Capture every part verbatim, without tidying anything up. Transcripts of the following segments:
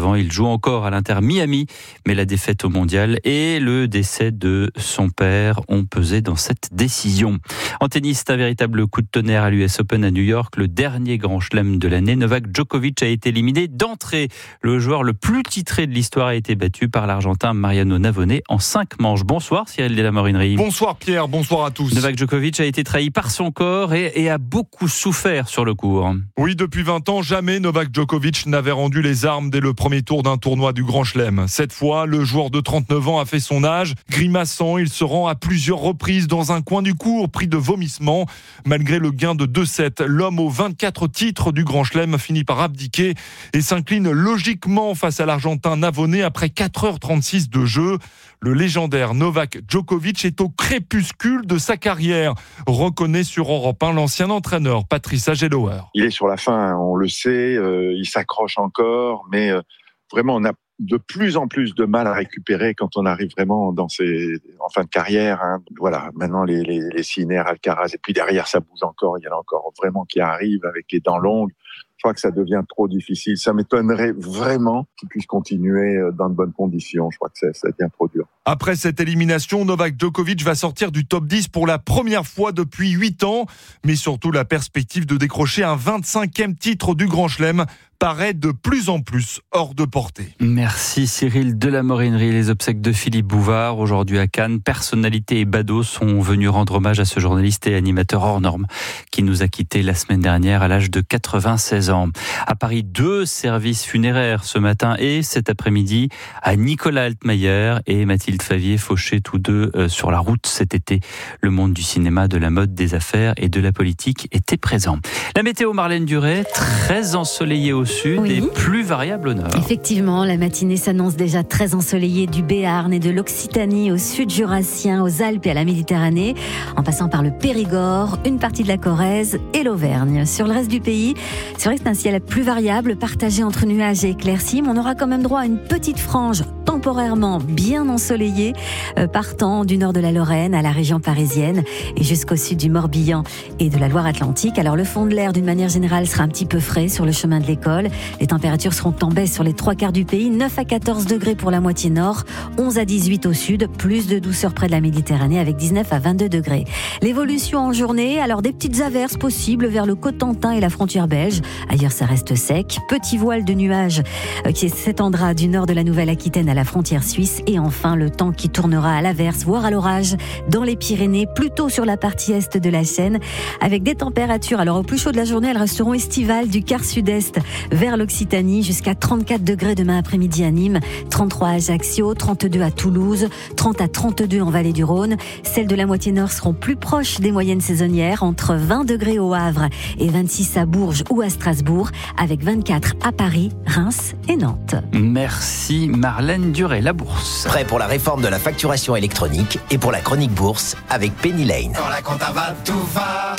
ans. Il joue encore à l'Inter Miami, mais la défaite au mondial et le décès de son père ont pesé dans cette décision. En tennis, c'est un véritable coup de tonnerre à l'U S Open à New York. Le dernier grand chelem de l'année, Novak Djokovic a été éliminé d'entrée. Le joueur le plus titré de l'histoire a été battu par l'Argentin Mariano Navone en cinq manches. Bonsoir Cyril de la Morinerie. Bonsoir Pierre, bonsoir à tous. Novak Djokovic a été trahi par son corps et, et a beaucoup souffert sur le court. Oui, depuis vingt ans, jamais Novak Djokovic n'avait rendu les armes dès le premier tour d'un tournoi du Grand Chelem. Cette fois, le joueur de trente-neuf ans a fait son âge. Grimaçant, il se rend à plusieurs reprises dans un coin du court, pris de vomissements. Malgré le gain de deux sept, l'homme aux vingt-quatre titres du Grand Chelem finit par abdiquer et s'incline logiquement face à l'Argentin Navone après quatre heures trente-six de jeu. Le légendaire Novak Djokovic est au crépuscule de sa carrière, reconnaît sur Europe un l'ancien entraîneur Patrice Agelower. Il est sur la fin, on le sait, euh, il s'accroche encore, mais euh, vraiment on a de plus en plus de mal à récupérer quand on arrive vraiment dans ses, en fin de carrière. Hein. Voilà, maintenant les, les, les Sinner, Alcaraz, et puis derrière ça bouge encore, il y en a encore vraiment qui arrivent avec les dents longues. Je crois que ça devient trop difficile. Ça m'étonnerait vraiment qu'il puisse continuer dans de bonnes conditions. Je crois que ça, ça devient trop dur. Après cette élimination, Novak Djokovic va sortir du top dix pour la première fois depuis huit ans. Mais surtout, la perspective de décrocher un vingt-cinquième titre du Grand Chelem paraît de plus en plus hors de portée. Merci Cyril de la Morinerie. Les obsèques de Philippe Bouvard, aujourd'hui à Cannes. Personnalités et badauds sont venus rendre hommage à ce journaliste et animateur hors norme qui nous a quittés la semaine dernière à l'âge de quatre-vingt-seize ans. À Paris, deux services funéraires ce matin et cet après-midi à Nicolas Altmayer et Mathilde Favier, fauchés tous deux sur la route cet été. Le monde du cinéma, de la mode, des affaires et de la politique était présent. La météo, Marlène Duret, très ensoleillée au sud oui. et plus variable au nord. Effectivement, la matinée s'annonce déjà très ensoleillée du Béarn et de l'Occitanie au sud jurassien, aux Alpes et à la Méditerranée, en passant par le Périgord, une partie de la Corrèze et l'Auvergne. Sur le reste du pays, c'est vrai que c'est un ciel plus variable, partagé entre nuages et éclaircies, mais on aura quand même droit à une petite frange temporairement bien ensoleillée, euh, partant du nord de la Lorraine à la région parisienne et jusqu'au sud du Morbihan et de la Loire-Atlantique. Alors le fond de l'air, d'une manière générale, sera un petit peu frais sur le chemin de l'école. Les températures seront en baisse sur les trois quarts du pays, neuf à quatorze degrés pour la moitié nord, onze à dix-huit au sud, plus de douceur près de la Méditerranée avec dix-neuf à vingt-deux degrés. L'évolution en journée, alors des petites averses possibles vers le Cotentin et la frontière belge. Ailleurs, ça reste sec. Petit voile de nuages euh, qui s'étendra du nord de la Nouvelle-Aquitaine à la frontière suisse. Et enfin, le temps qui tournera à l'averse, voire à l'orage dans les Pyrénées, plutôt sur la partie est de la chaîne, avec des températures, alors au plus chaud de la journée, elles resteront estivales du quart sud-est vers l'Occitanie, jusqu'à trente-quatre degrés demain après-midi à Nîmes, trente-trois à Ajaccio, trente-deux à Toulouse, trente à trente-deux en Vallée du Rhône. Celles de la moitié nord seront plus proches des moyennes saisonnières, entre vingt degrés au Havre et vingt-six à Bourges ou à Strasbourg, avec vingt-quatre à Paris, Reims et Nantes. Merci Marlène Duret. La bourse. Prêt pour la réforme de la facturation électronique et pour la chronique bourse avec Penny Lane. Quand la compta va, tout va.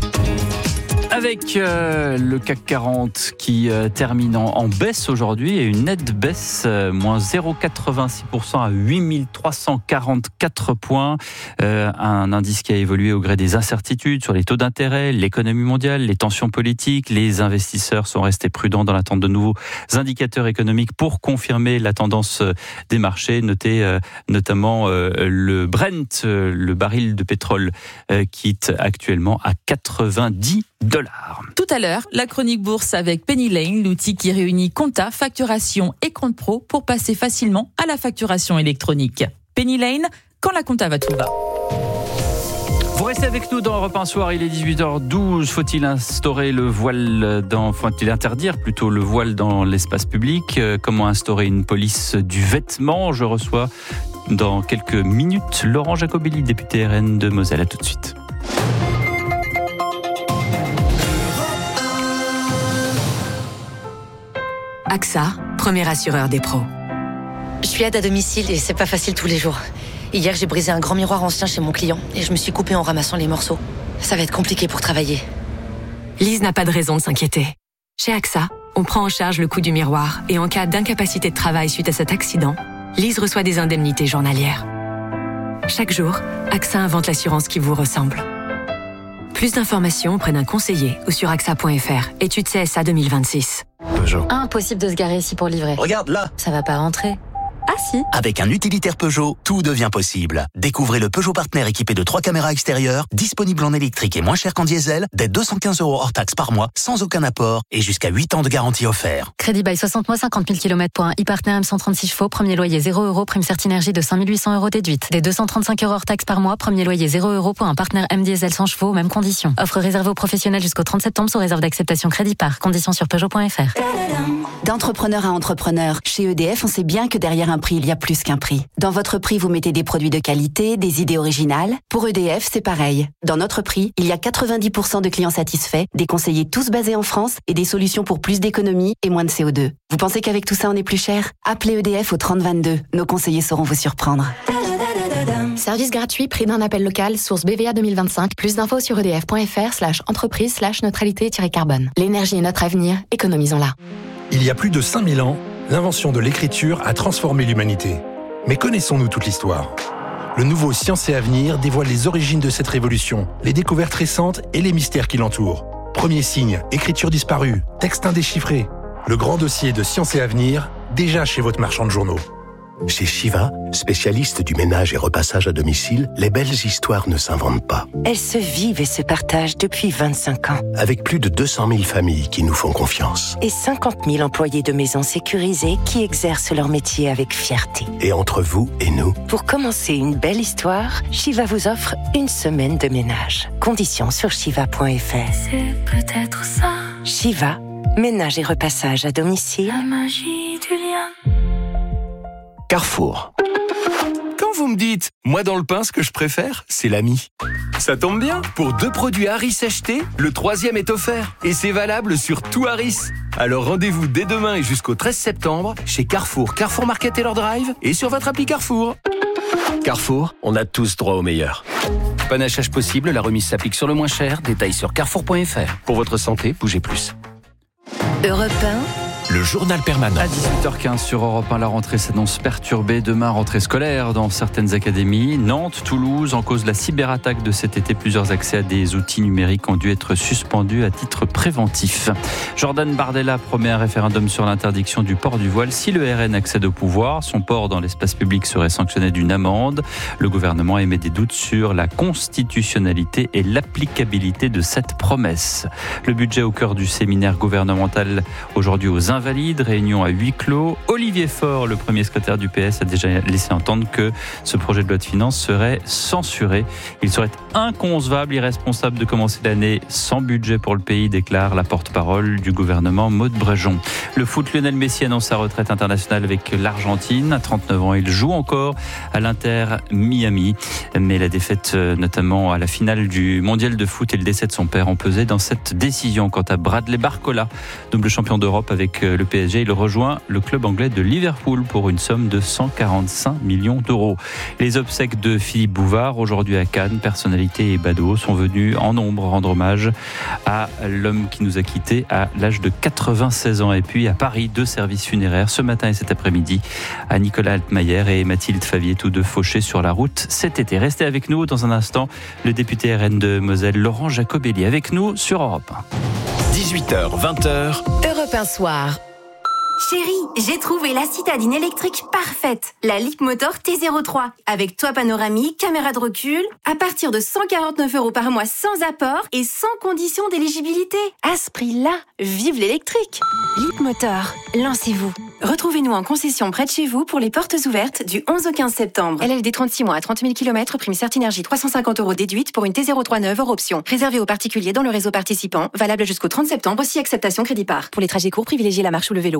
Avec euh, le C A C quarante qui euh, termine en, en baisse aujourd'hui et une nette baisse, euh, moins zéro virgule quatre-vingt-six pour cent à huit mille trois cent quarante-quatre points. Euh, un indice qui a évolué au gré des incertitudes sur les taux d'intérêt, l'économie mondiale, les tensions politiques. Les investisseurs sont restés prudents dans l'attente de nouveaux indicateurs économiques pour confirmer la tendance des marchés. Notez euh, notamment euh, le Brent, euh, le baril de pétrole, euh, quitte actuellement à quatre-vingt-dix dollars. Tout à l'heure, la chronique bourse avec Penny Lane, l'outil qui réunit compta, facturation et compte pro pour passer facilement à la facturation électronique. Penny Lane, quand la compta va, tout va. Vous restez avec nous dans Europe un Soir, il est dix-huit heures douze. Faut-il instaurer le voile dans, faut-il interdire plutôt le voile dans l'espace public ? Comment instaurer une police du vêtement ? Je reçois dans quelques minutes Laurent Jacobelli, député R N de Moselle. À tout de suite. A X A, premier assureur des pros. Je suis aide à domicile et c'est pas facile tous les jours. Hier, j'ai brisé un grand miroir ancien chez mon client et je me suis coupée en ramassant les morceaux. Ça va être compliqué pour travailler. Lise n'a pas de raison de s'inquiéter. Chez A X A, on prend en charge le coût du miroir et en cas d'incapacité de travail suite à cet accident, Lise reçoit des indemnités journalières. Chaque jour, A X A invente l'assurance qui vous ressemble. Plus d'informations auprès d'un conseiller ou sur A X A point F R. Étude C S A deux mille vingt-six. Peugeot. Impossible de se garer ici pour livrer. Regarde là. Ça va pas rentrer. Ah si. Avec un utilitaire Peugeot, tout devient possible. Découvrez le Peugeot Partner équipé de trois caméras extérieures, disponible en électrique et moins cher qu'en diesel, dès deux cent quinze euros hors taxe par mois, sans aucun apport et jusqu'à huit ans de garantie offert. Crédit bail soixante mois, cinquante mille kilomètres pour un e-Partner M cent trente-six chevaux, premier loyer zéro euros, prime Certinergie de cinq mille huit cents euros déduite. Des deux cent trente-cinq euros hors taxe par mois, premier loyer zéro euros pour un Partner M diesel cent chevaux, mêmes conditions. Offre réservée aux professionnels jusqu'au trente septembre sous réserve d'acceptation crédit par. Conditions sur Peugeot point F R. D'entrepreneur à entrepreneur, chez E D F, on sait bien que derrière un prix, il y a plus qu'un prix. Dans votre prix, vous mettez des produits de qualité, des idées originales. Pour E D F, c'est pareil. Dans notre prix, il y a quatre-vingt-dix pour cent de clients satisfaits, des conseillers tous basés en France et des solutions pour plus d'économie et moins de C O deux. Vous pensez qu'avec tout ça, on est plus cher ? Appelez E D F au trente vingt-deux. Nos conseillers sauront vous surprendre. Service gratuit, prix d'un appel local, source B V A deux mille vingt-cinq. Plus d'infos sur edf.fr slash entreprise slash neutralité-carbone. L'énergie est notre avenir, économisons-la. Il y a plus de cinq mille ans, l'invention de l'écriture a transformé l'humanité. Mais connaissons-nous toute l'histoire ? Le nouveau Science et Avenir dévoile les origines de cette révolution, les découvertes récentes et les mystères qui l'entourent. Premier signe, écriture disparue, texte indéchiffré. Le grand dossier de Science et Avenir, déjà chez votre marchand de journaux. Chez Shiva, spécialiste du ménage et repassage à domicile, les belles histoires ne s'inventent pas. Elles se vivent et se partagent depuis vingt-cinq ans. Avec plus de deux cent mille familles qui nous font confiance. Et cinquante mille employés de maisons sécurisées qui exercent leur métier avec fierté. Et entre vous et nous, pour commencer une belle histoire, Shiva vous offre une semaine de ménage. Conditions sur shiva point F R. C'est peut-être ça. Shiva, ménage et repassage à domicile. La magie du lien. Carrefour. Quand vous me dites, moi dans le pain, ce que je préfère, c'est l'ami. Ça tombe bien, pour deux produits Harris achetés, le troisième est offert. Et c'est valable sur tout Harris. Alors rendez-vous dès demain et jusqu'au treize septembre chez Carrefour, Carrefour Market Taylor Drive et sur votre appli Carrefour. Carrefour, on a tous droit au meilleur. Panachage possible, la remise s'applique sur le moins cher. Détails sur carrefour point F R. Pour votre santé, bougez plus. Europe un. Le journal permanent. À dix-huit heures quinze sur Europe un, la rentrée s'annonce perturbée. Demain, rentrée scolaire dans certaines académies. Nantes, Toulouse, en cause de la cyberattaque de cet été, plusieurs accès à des outils numériques ont dû être suspendus à titre préventif. Jordan Bardella promet un référendum sur l'interdiction du port du voile si le R N accède au pouvoir. Son port dans l'espace public serait sanctionné d'une amende. Le gouvernement émet des doutes sur la constitutionnalité et l'applicabilité de cette promesse. Le budget au cœur du séminaire gouvernemental aujourd'hui aux Invalides, réunion à huis clos. Olivier Faure, le premier secrétaire du P S, a déjà laissé entendre que ce projet de loi de finances serait censuré. Il serait inconcevable, irresponsable de commencer l'année sans budget pour le pays, déclare la porte-parole du gouvernement, Maud Brejon. Le foot, Lionel Messi annonce sa retraite internationale avec l'Argentine. À trente-neuf ans, il joue encore à l'Inter Miami. Mais la défaite, notamment à la finale du mondial de foot et le décès de son père, ont pesé dans cette décision. Quant à Bradley Barcola, double champion d'Europe avec le P S G, il rejoint le club anglais de Liverpool pour une somme de cent quarante-cinq millions d'euros. Les obsèques de Philippe Bouvard, aujourd'hui à Cannes, personnalités et badauds sont venus en nombre rendre hommage à l'homme qui nous a quittés à l'âge de quatre-vingt-seize ans. Et puis à Paris, deux services funéraires ce matin et cet après-midi à Nicolas Altmaier et Mathilde Favier, tous deux fauchés sur la route cet été. Restez avec nous dans un instant, le député R N de Moselle, Laurent Jacobelli, avec nous sur Europe un. dix-huit heures, vingt heures. Europe un soir. Chérie, j'ai trouvé la citadine électrique parfaite. La Leapmotor T zéro trois. Avec toit panoramique, caméra de recul. À partir de cent quarante-neuf euros par mois sans apport et sans condition d'éligibilité. À ce prix-là, vive l'électrique. Leapmotor, lancez-vous. Retrouvez-nous en concession près de chez vous pour les portes ouvertes du onze au quinze septembre. L L D trente-six mois à trente mille kilomètres, prime Certinergie trois cent cinquante euros déduite pour une T zéro trois neuve hors option. Réservé aux particuliers dans le réseau participant. Valable jusqu'au trente septembre si acceptation crédit par. Pour les trajets courts, privilégiez la marche ou le vélo.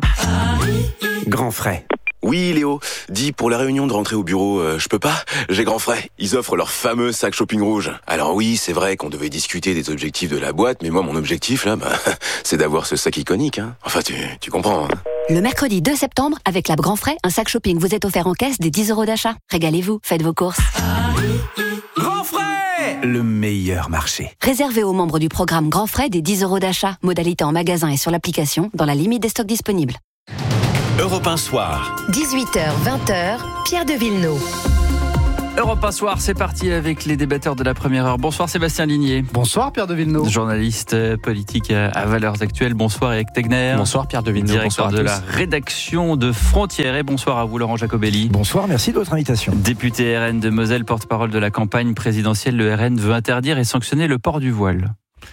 Grand frais. Oui, Léo. Dis, pour la réunion de rentrée au bureau, euh, je peux pas. J'ai grand frais. Ils offrent leur fameux sac shopping rouge. Alors oui, c'est vrai qu'on devait discuter des objectifs de la boîte, mais moi, mon objectif, là, bah, c'est d'avoir ce sac iconique, hein. Enfin, tu, tu comprends, hein. Le mercredi deux septembre, avec la Grand Frais, un sac shopping vous est offert en caisse des dix euros d'achat. Régalez-vous, faites vos courses. Grand frais, le meilleur marché. Réservé aux membres du programme Grand Frais des dix euros d'achat. Modalité en magasin et sur l'application, dans la limite des stocks disponibles. Europe un soir. dix-huit heures, vingt heures, Pierre de Villeneuve. Europe un soir, c'est parti avec les débatteurs de la première heure. Bonsoir Sébastien Ligné. Bonsoir Pierre de Villeneuve. Journaliste politique à Valeurs Actuelles. Bonsoir Eric Tegner. Bonsoir Pierre de Villeneuve. Directeur bonsoir de la rédaction de Frontières. Et bonsoir à vous Laurent Jacobelli. Bonsoir, merci de votre invitation. Député R N de Moselle, porte-parole de la campagne présidentielle, le R N veut interdire et sanctionner le port du voile.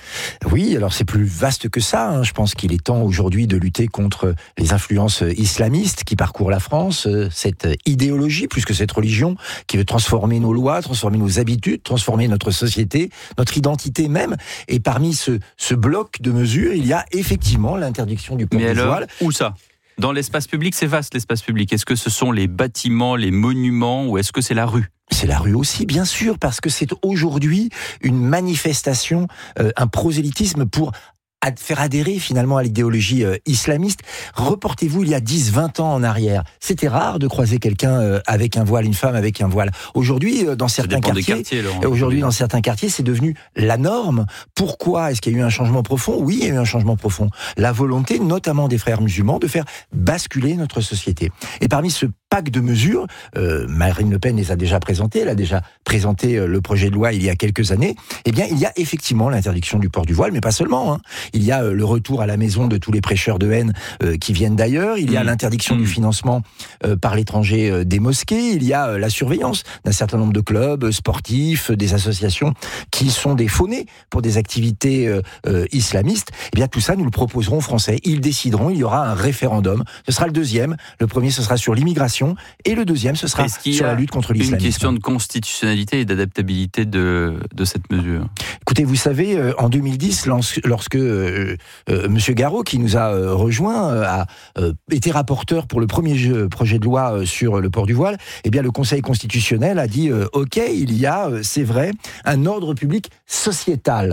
Oui, alors c'est plus vaste que ça. Hein. Je pense qu'il est temps aujourd'hui de lutter contre les influences islamistes qui parcourent la France, cette idéologie plus que cette religion qui veut transformer nos lois, transformer nos habitudes, transformer notre société, notre identité même. Et parmi ce, ce bloc de mesures, il y a effectivement l'interdiction du port Mais du alors, voile. Où ça ? Dans l'espace public, c'est vaste l'espace public. Est-ce que ce sont les bâtiments, les monuments ou est-ce que c'est la rue ? C'est la rue aussi, bien sûr, parce que c'est aujourd'hui une manifestation, euh, un prosélytisme pour ad- faire adhérer finalement à l'idéologie euh, islamiste. Reportez-vous il y a dix vingt ans en arrière. C'était rare de croiser quelqu'un euh, avec un voile, une femme avec un voile. Aujourd'hui, euh, dans certains quartiers, quartiers euh, aujourd'hui dans certains quartiers, c'est devenu la norme. Pourquoi ? Est-ce qu'il y a eu un changement profond ? Oui, il y a eu un changement profond. La volonté, notamment des frères musulmans, de faire basculer notre société. Et parmi ce pack de mesures, euh, Marine Le Pen les a déjà présentées, elle a déjà présenté euh, le projet de loi il y a quelques années, eh bien il y a effectivement l'interdiction du port du voile, mais pas seulement. Hein. Il y a euh, le retour à la maison de tous les prêcheurs de haine euh, qui viennent d'ailleurs, il y a mmh. l'interdiction mmh. du financement euh, par l'étranger euh, des mosquées, il y a euh, la surveillance d'un certain nombre de clubs euh, sportifs, euh, des associations qui sont des faux-nez pour des activités euh, euh, islamistes. Eh bien tout ça, nous le proposerons aux Français. Ils décideront, il y aura un référendum. Ce sera le deuxième. Le premier, ce sera sur l'immigration. Et le deuxième, ce sera sur la lutte contre l'islamisme. Une question de constitutionnalité et d'adaptabilité de, de cette mesure. Écoutez, vous savez, euh, en deux mille dix, lorsque euh, euh, M. Garot, qui nous a euh, rejoint, euh, a euh, été rapporteur pour le premier jeu, projet de loi euh, sur le port du voile, eh bien, le Conseil constitutionnel a dit euh, « Ok, il y a, euh, c'est vrai, un ordre public sociétal. »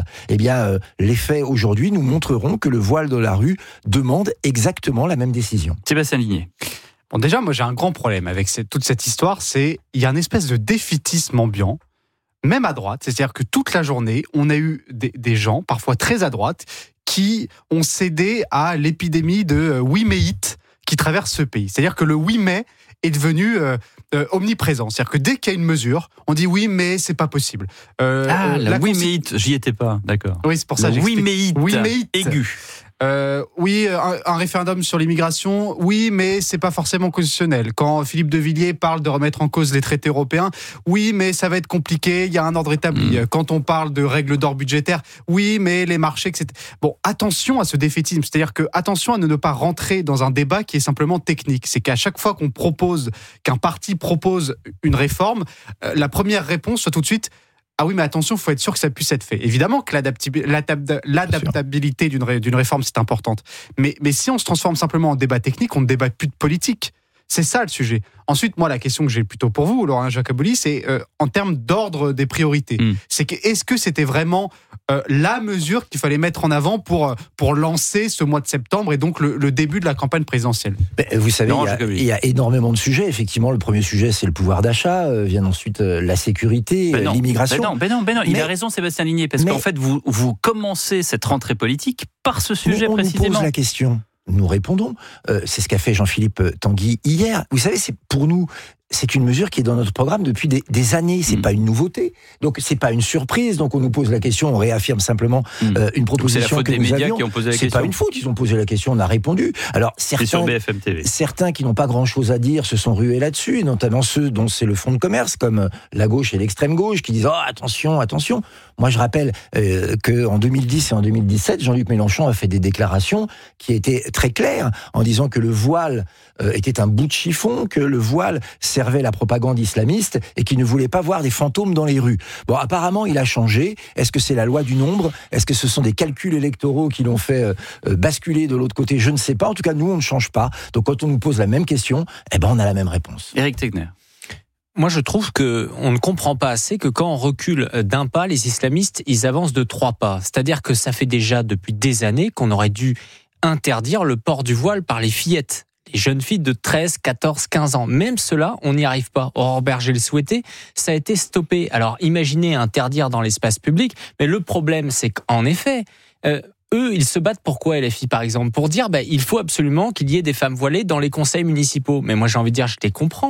Eh bien, euh, les faits aujourd'hui nous montreront que le voile de la rue demande exactement la même décision. Sébastien Ligné. Bon, déjà, moi, j'ai un grand problème avec cette, toute cette histoire, c'est il y a une espèce de défaitisme ambiant, même à droite, c'est-à-dire que toute la journée, on a eu des, des gens, parfois très à droite, qui ont cédé à l'épidémie de euh, oui mais it qui traverse ce pays. C'est-à-dire que le oui mais est devenu euh, euh, omniprésent. C'est-à-dire que dès qu'il y a une mesure, on dit oui mais c'est pas possible. Euh, ah, la, la oui mais it, j'y étais pas, d'accord. Oui, c'est pour ça. Le oui mais it, oui mais it aigu. Euh, oui, un, un référendum sur l'immigration, oui, mais c'est pas forcément constitutionnel. Quand Philippe de Villiers parle de remettre en cause les traités européens, oui, mais ça va être compliqué, il y a un ordre établi. Mmh. Quand on parle de règles d'or budgétaires, oui, mais les marchés, et cetera. Bon, attention à ce défaitisme, c'est-à-dire que attention à ne pas rentrer dans un débat qui est simplement technique. C'est qu'à chaque fois qu'on propose, qu'un parti propose une réforme, euh, la première réponse soit tout de suite: ah oui, mais attention, il faut être sûr que ça puisse être fait. Évidemment que l'adaptabilité d'une, ré, d'une réforme, c'est importante. Mais, mais si on se transforme simplement en débat technique, on ne débat plus de politique. C'est ça le sujet. Ensuite, moi, la question que j'ai plutôt pour vous, Laurent Jacobelli, c'est euh, en termes d'ordre des priorités. Mmh. C'est que, est-ce que c'était vraiment euh, la mesure qu'il fallait mettre en avant pour, pour lancer ce mois de septembre et donc le, le début de la campagne présidentielle ? Ben, vous savez, il y, a, il y a énormément de sujets. Effectivement, le premier sujet, c'est le pouvoir d'achat. Euh, vient ensuite euh, la sécurité, ben non, euh, l'immigration. Ben non, ben non, ben non. Il mais, a raison, Sébastien Ligné, parce mais, qu'en fait, vous, vous commencez cette rentrée politique par ce sujet on précisément. On nous pose la question. Nous répondons. Euh, c'est ce qu'a fait Jean-Philippe Tanguy hier. Vous savez, c'est pour nous, c'est une mesure qui est dans notre programme depuis des, des années. C'est mmh. pas une nouveauté. Donc c'est pas une surprise. Donc on nous pose la question, on réaffirme simplement mmh. euh, une proposition c'est la faute que des nous médias avions. Qui ont posé la c'est question. Pas une faute. Ils ont posé la question, on a répondu. Alors certains, sur B F M T V. Certains qui n'ont pas grand-chose à dire se sont rués là-dessus, et notamment ceux dont c'est le fonds de commerce, comme la gauche et l'extrême gauche, qui disent oh attention, attention. Moi, je rappelle euh, qu'en deux mille dix et en deux mille dix-sept, Jean-Luc Mélenchon a fait des déclarations qui étaient très claires en disant que le voile euh, était un bout de chiffon, que le voile servait la propagande islamiste et qu'il ne voulait pas voir des fantômes dans les rues. Bon, apparemment, il a changé. Est-ce que c'est la loi du nombre ? Est-ce que ce sont des calculs électoraux qui l'ont fait euh, basculer de l'autre côté ? Je ne sais pas. En tout cas, nous, on ne change pas. Donc, quand on nous pose la même question, eh ben, on a la même réponse. Eric Tegner. Moi, je trouve qu'on ne comprend pas assez que quand on recule d'un pas, les islamistes, ils avancent de trois pas. C'est-à-dire que ça fait déjà depuis des années qu'on aurait dû interdire le port du voile par les fillettes. Les jeunes filles de treize, quatorze, quinze ans. Même cela, on n'y arrive pas. Aurore Berger le souhaitait, ça a été stoppé. Alors, imaginez interdire dans l'espace public, mais le problème, c'est qu'en effet, euh, eux, ils se battent pour quoi, L F I, par exemple ? Pour dire, bah, il faut absolument qu'il y ait des femmes voilées dans les conseils municipaux. Mais moi, j'ai envie de dire, je les comprends.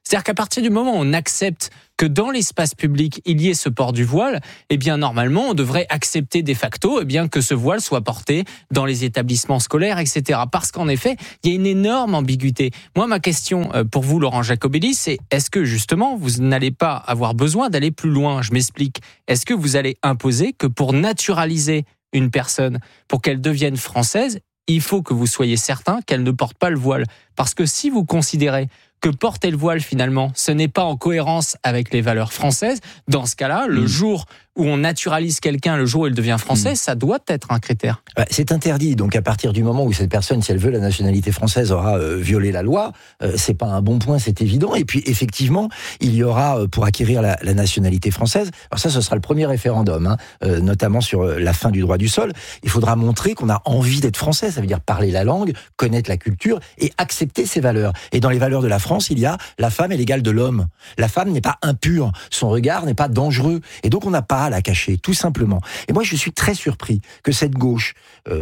C'est-à-dire qu'à partir du moment où on accepte que dans l'espace public, il y ait ce port du voile, eh bien, normalement, on devrait accepter de facto, eh bien, que ce voile soit porté dans les établissements scolaires, et cetera. Parce qu'en effet, il y a une énorme ambiguïté. Moi, ma question pour vous, Laurent Jacobelli, c'est est-ce que, justement, vous n'allez pas avoir besoin d'aller plus loin? Je m'explique. Est-ce que vous allez imposer que pour naturaliser une personne, pour qu'elle devienne française, il faut que vous soyez certain qu'elle ne porte pas le voile? Parce que si vous considérez que porter le voile, finalement, ce n'est pas en cohérence avec les valeurs françaises, dans ce cas-là, le mmh. jour où on naturalise quelqu'un, le jour où il devient français, mmh. ça doit être un critère. C'est interdit. Donc, à partir du moment où cette personne, si elle veut la nationalité française, aura euh, violé la loi, euh, c'est pas un bon point, c'est évident. Et puis, effectivement, il y aura, euh, pour acquérir la, la nationalité française, alors ça, ce sera le premier référendum, hein, euh, notamment sur euh, la fin du droit du sol, il faudra montrer qu'on a envie d'être français. Ça veut dire parler la langue, connaître la culture et accepter ses valeurs. Et dans les valeurs de la France, il y a la femme est l'égale de l'homme. La femme n'est pas impure, son regard n'est pas dangereux. Et donc, on n'a pas à la cacher, tout simplement. Et moi, je suis très surpris que cette gauche, euh,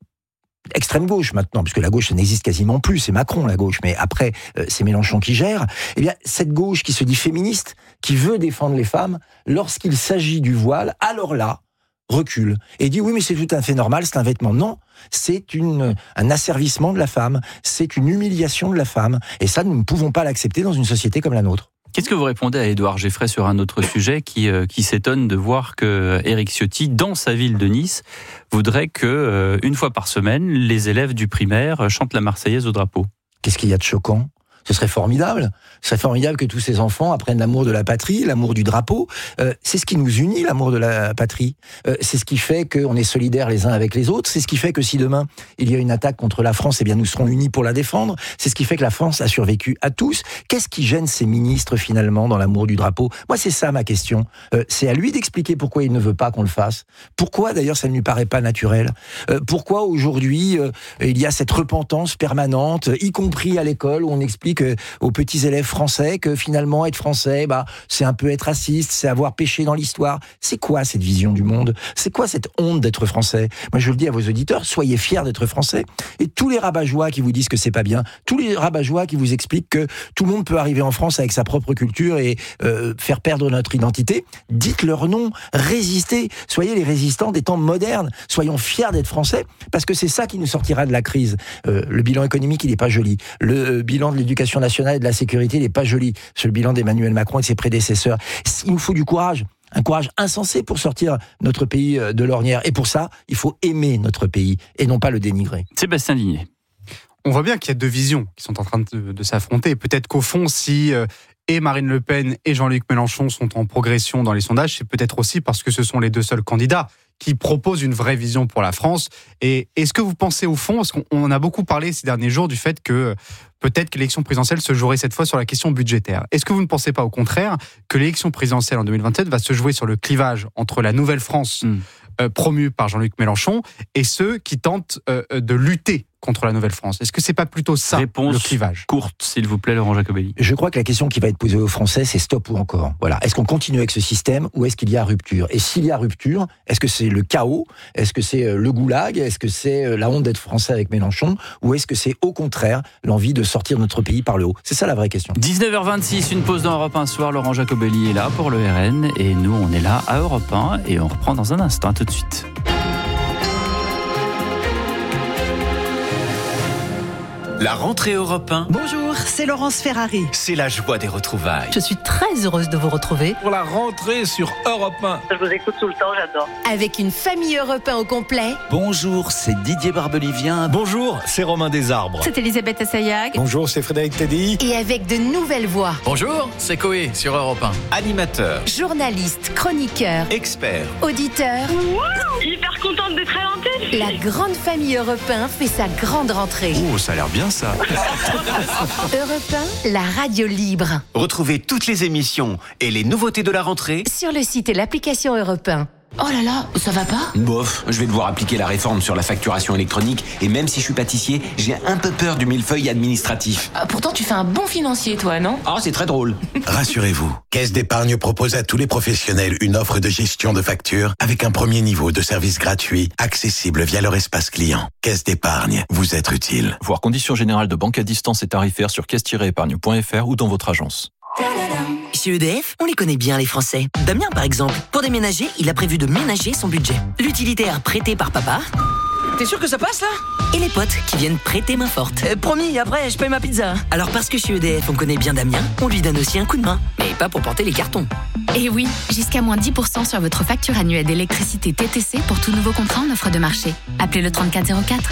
extrême gauche maintenant, puisque la gauche, ça n'existe quasiment plus, c'est Macron la gauche, mais après, euh, c'est Mélenchon qui gère, eh bien, cette gauche qui se dit féministe, qui veut défendre les femmes, lorsqu'il s'agit du voile, alors là, recule et dit oui mais c'est tout à fait normal, c'est un vêtement. Non, c'est une, un asservissement de la femme, c'est une humiliation de la femme, et ça nous ne pouvons pas l'accepter dans une société comme la nôtre. Qu'est-ce que vous répondez à Édouard Geffray sur un autre sujet qui, euh, qui s'étonne de voir que Éric Ciotti, dans sa ville de Nice, voudrait que euh, une fois par semaine, les élèves du primaire chantent la Marseillaise au drapeau? Qu'est-ce qu'il y a de choquant? Ce serait formidable. Ce serait formidable que tous ces enfants apprennent l'amour de la patrie, l'amour du drapeau. Euh, c'est ce qui nous unit, l'amour de la patrie. Euh, c'est ce qui fait qu'on est solidaires les uns avec les autres. C'est ce qui fait que si demain, il y a une attaque contre la France, eh bien, nous serons unis pour la défendre. C'est ce qui fait que la France a survécu à tous. Qu'est-ce qui gêne ces ministres, finalement, dans l'amour du drapeau? Moi, c'est ça ma question. Euh, c'est à lui d'expliquer pourquoi il ne veut pas qu'on le fasse. Pourquoi, d'ailleurs, ça ne lui paraît pas naturel. Euh, pourquoi, aujourd'hui, euh, il y a cette repentance permanente, y compris à l'école, où on explique Que, aux petits élèves français que finalement être français, bah, c'est un peu être raciste, c'est avoir péché dans l'histoire. C'est quoi cette vision du monde? C'est quoi cette honte d'être français? Moi, je le dis à vos auditeurs, soyez fiers d'être français. Et tous les rabat-joie qui vous disent que c'est pas bien, tous les rabat-joie qui vous expliquent que tout le monde peut arriver en France avec sa propre culture et euh, faire perdre notre identité, dites leur non, résistez, soyez les résistants des temps modernes, soyons fiers d'être français, parce que c'est ça qui nous sortira de la crise. Euh, le bilan économique, il est pas joli. Le euh, bilan de l'éducation nationale et de la sécurité, il n'est pas joli. Sur le bilan d'Emmanuel Macron et de ses prédécesseurs. Il nous faut du courage. Un courage insensé pour sortir notre pays de l'ornière. Et pour ça, il faut aimer notre pays et non pas le dénigrer. Sébastien Ligné. On voit bien qu'il y a deux visions qui sont en train de, de s'affronter. Peut-être qu'au fond, si euh, et Marine Le Pen et Jean-Luc Mélenchon sont en progression dans les sondages, c'est peut-être aussi parce que ce sont les deux seuls candidats qui proposent une vraie vision pour la France. Et est-ce que vous pensez au fond, parce qu'on a beaucoup parlé ces derniers jours du fait que peut-être que l'élection présidentielle se jouerait cette fois sur la question budgétaire. Est-ce que vous ne pensez pas au contraire que l'élection présidentielle en deux mille vingt-sept va se jouer sur le clivage entre la nouvelle France mmh. euh, promue par Jean-Luc Mélenchon et ceux qui tentent euh, de lutter contre la Nouvelle-France? Est-ce que c'est pas plutôt ça, Réponse le clivage? Courte, s'il vous plaît, Laurent Jacobelli. Je crois que la question qui va être posée aux Français, c'est stop ou encore. Voilà. Est-ce qu'on continue avec ce système ou est-ce qu'il y a rupture? Et s'il y a rupture, est-ce que c'est le chaos? Est-ce que c'est le goulag? Est-ce que c'est la honte d'être français avec Mélenchon? Ou est-ce que c'est au contraire l'envie de sortir notre pays par le haut? C'est ça la vraie question. dix-neuf heures vingt-six, une pause dans Europe un soir. Laurent Jacobelli est là pour le R N et nous, on est là à Europe un et on reprend dans un instant. À tout de suite. La rentrée Europe un. Bonjour, c'est Laurence Ferrari. C'est la joie des retrouvailles. Je suis très heureuse de vous retrouver. Pour la rentrée sur Europe un. Je vous écoute tout le temps, j'adore. Avec une famille Europe un au complet. Bonjour, c'est Didier Barbelivien. Bonjour, c'est Romain Desarbres. C'est Elisabeth Assayag. Bonjour, c'est Frédéric Teddy. Et avec de nouvelles voix. Bonjour, c'est Coé sur Europe un. Animateur, journaliste, chroniqueur, expert, auditeur. Wow, hyper contente d'être à l'antenne. La grande famille Europe un fait sa grande rentrée. Oh, ça a l'air bien ça. Europe un, la radio libre. Retrouvez toutes les émissions et les nouveautés de la rentrée sur le site et l'application Europe un. Oh là là, ça va pas? Bof, je vais devoir appliquer la réforme sur la facturation électronique et même si je suis pâtissier, j'ai un peu peur du millefeuille administratif. Ah, pourtant, tu fais un bon financier, toi, non? Ah, c'est très drôle. Rassurez-vous, Caisse d'épargne propose à tous les professionnels une offre de gestion de factures avec un premier niveau de service gratuit, accessible via leur espace client. Caisse d'épargne, vous êtes utile. Voir conditions générales de banque à distance et tarifaires sur caisse tiret épargne point f r ou dans votre agence. Chez E D F, on les connaît bien les Français. Damien par exemple, pour déménager, il a prévu de ménager son budget. L'utilitaire prêté par papa. T'es sûr que ça passe là ? Et les potes qui viennent prêter main forte. euh, Promis, après je paye ma pizza. Alors parce que chez E D F on connaît bien Damien, on lui donne aussi un coup de main. Mais pas pour porter les cartons. Et oui, jusqu'à moins dix pour cent sur votre facture annuelle d'électricité T T C pour tout nouveau contrat en offre de marché. Appelez le trente-quatre zéro quatre.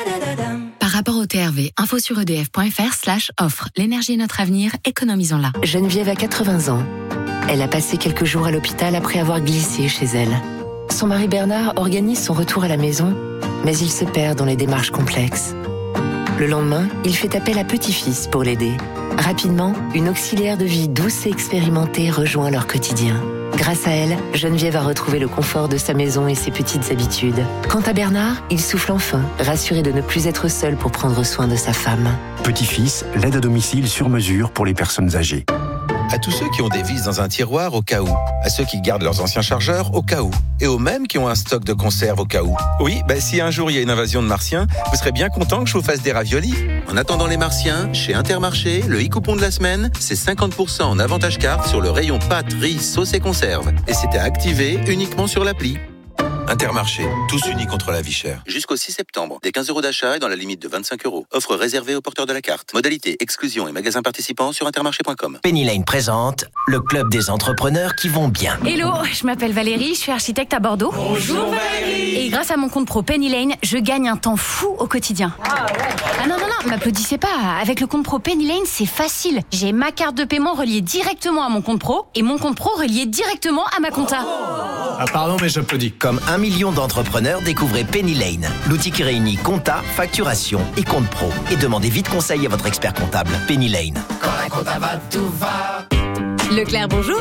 Par rapport au T R V, info sur edf.fr slash offre. L'énergie est notre avenir, économisons-la. Geneviève a quatre-vingts ans. Elle a passé quelques jours à l'hôpital après avoir glissé chez elle. Son mari Bernard organise son retour à la maison, mais il se perd dans les démarches complexes. Le lendemain, il fait appel à petit-fils pour l'aider. Rapidement, une auxiliaire de vie douce et expérimentée rejoint leur quotidien. Grâce à elle, Geneviève a retrouvé le confort de sa maison et ses petites habitudes. Quant à Bernard, il souffle enfin, rassuré de ne plus être seul pour prendre soin de sa femme. Petit-fils, l'aide à domicile sur mesure pour les personnes âgées. À tous ceux qui ont des vis dans un tiroir au cas où, à ceux qui gardent leurs anciens chargeurs au cas où, et aux mêmes qui ont un stock de conserve au cas où. Oui, bah, si un jour il y a une invasion de martiens, vous serez bien content que je vous fasse des raviolis. En attendant les martiens, chez Intermarché, le e-coupon de la semaine, c'est cinquante pour cent en avantage carte sur le rayon pâtes, riz, sauce et conserve. Et c'était activé uniquement sur l'appli. Intermarché, tous unis contre la vie chère. Jusqu'au six septembre, des quinze euros d'achat et dans la limite de vingt-cinq euros. Offre réservée aux porteurs de la carte. Modalité, exclusion et magasins participants sur intermarché point com. Penny Lane présente le club des entrepreneurs qui vont bien. Hello, je m'appelle Valérie, je suis architecte à Bordeaux. Bonjour Valérie. Et grâce à mon compte pro Penny Lane, je gagne un temps fou au quotidien. Ah, ouais. ah non, non, non, m'applaudissez pas. Avec le compte pro Penny Lane, c'est facile. J'ai ma carte de paiement reliée directement à mon compte pro et mon compte pro relié directement à ma compta. Ah pardon, mais j'applaudis. Comme un million d'entrepreneurs, découvrez Penny Lane, l'outil qui réunit compta, facturation et compte pro. Et demandez vite conseil à votre expert comptable. Penny Lane. Quand la compta va, tout va. Leclerc, bonjour.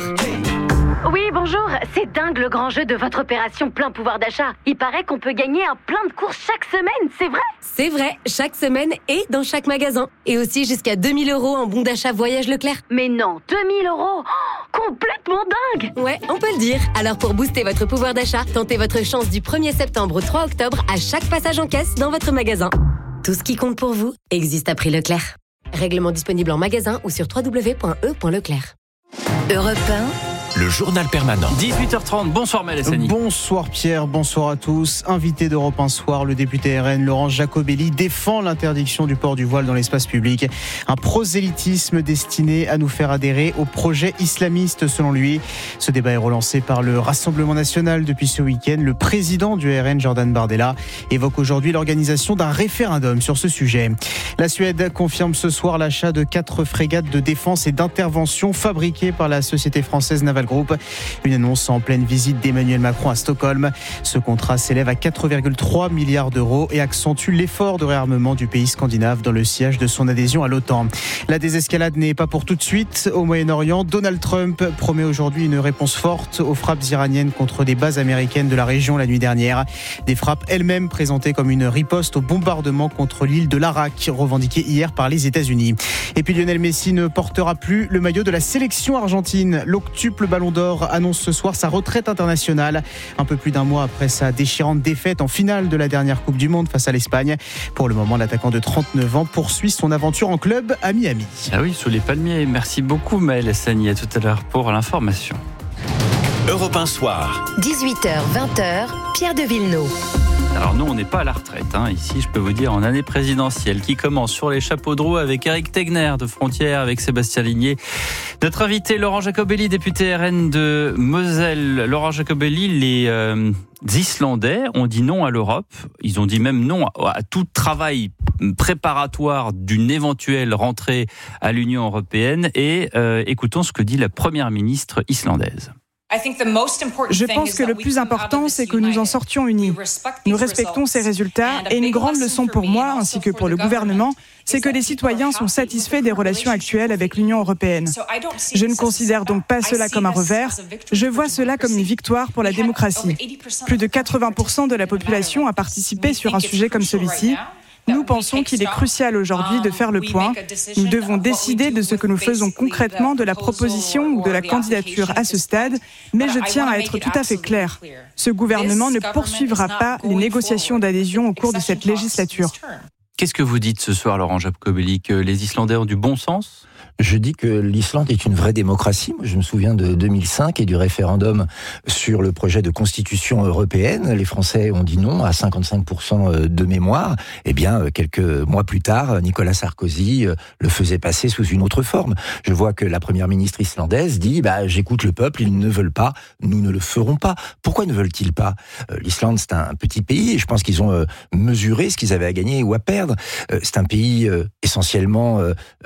Oui, bonjour. C'est dingue le grand jeu de votre opération plein pouvoir d'achat. Il paraît qu'on peut gagner un plein de courses chaque semaine, c'est vrai ? C'est vrai, chaque semaine et dans chaque magasin. Et aussi jusqu'à deux mille euros en bon d'achat voyage Leclerc. Mais non, deux mille euros oh, complètement dingue. Ouais, on peut le dire. Alors pour booster votre pouvoir d'achat, tentez votre chance du premier septembre au trois octobre à chaque passage en caisse dans votre magasin. Tout ce qui compte pour vous existe à prix Leclerc. Règlement disponible en magasin ou sur w w w point e point leclerc. Europe un, le journal permanent. dix-huit heures trente, bonsoir Mélanie. Bonsoir Pierre, bonsoir à tous. Invité d'Europe un soir, le député R N Laurent Jacobelli défend l'interdiction du port du voile dans l'espace public. Un prosélytisme destiné à nous faire adhérer au projet islamiste selon lui. Ce débat est relancé par le Rassemblement national depuis ce week-end. Le président du R N, Jordan Bardella, évoque aujourd'hui l'organisation d'un référendum sur ce sujet. La Suède confirme ce soir l'achat de quatre frégates de défense et d'intervention fabriquées par la société française Naval Group. Une annonce en pleine visite d'Emmanuel Macron à Stockholm. Ce contrat s'élève à quatre virgule trois milliards d'euros et accentue l'effort de réarmement du pays scandinave dans le sillage de son adhésion à l'OTAN. La désescalade n'est pas pour tout de suite. Au Moyen-Orient, Donald Trump promet aujourd'hui une réponse forte aux frappes iraniennes contre des bases américaines de la région la nuit dernière. Des frappes elles-mêmes présentées comme une riposte au bombardement contre l'île de l'Arak, revendiquée hier par les États-Unis. Et puis Lionel Messi ne portera plus le maillot de la sélection argentine. L'octuple Ballon d'Or annonce ce soir sa retraite internationale, un peu plus d'un mois après sa déchirante défaite en finale de la dernière Coupe du Monde face à l'Espagne. Pour le moment, l'attaquant de trente-neuf ans poursuit son aventure en club à Miami. Ah oui, sous les palmiers. Merci beaucoup Maëlle Sani. À tout à l'heure pour l'information. Europe un soir. dix-huit heures vingt, Pierre de Villeneuve. Alors nous, on n'est pas à la retraite. Hein. Ici, je peux vous dire, en année présidentielle, qui commence sur les chapeaux de roue avec Éric Tegner de Frontières, avec Sébastien Ligné. Notre invité, Laurent Jacobelli, député R N de Moselle. Laurent Jacobelli, les euh, Islandais ont dit non à l'Europe. Ils ont dit même non à, à tout travail préparatoire d'une éventuelle rentrée à l'Union européenne. Et euh, écoutons ce que dit la première ministre islandaise. Je pense que le plus important, c'est que nous en sortions unis. Nous respectons ces résultats et une grande leçon pour moi, ainsi que pour le gouvernement, c'est que les citoyens sont satisfaits des relations actuelles avec l'Union européenne. Je ne considère donc pas cela comme un revers, je vois cela comme une victoire pour la démocratie. Plus de quatre-vingts pour cent de la population a participé sur un sujet comme celui-ci. Nous pensons qu'il est crucial aujourd'hui de faire le point. Nous devons décider de ce que nous faisons concrètement de la proposition ou de la candidature à ce stade, mais je tiens à être tout à fait clair. Ce gouvernement ne poursuivra pas les négociations d'adhésion au cours de cette législature. Qu'est-ce que vous dites ce soir, Laurent Jacobelli, que les Islandais ont du bon sens ? Je dis que l'Islande est une vraie démocratie. Moi, je me souviens de deux mille cinq et du référendum sur le projet de constitution européenne. Les Français ont dit non à cinquante-cinq pour cent de mémoire. Eh bien, quelques mois plus tard, Nicolas Sarkozy le faisait passer sous une autre forme. Je vois que la première ministre islandaise dit bah, « j'écoute le peuple, ils ne veulent pas, nous ne le ferons pas ». Pourquoi ne veulent-ils pas ? L'Islande, c'est un petit pays et je pense qu'ils ont mesuré ce qu'ils avaient à gagner ou à perdre. C'est un pays essentiellement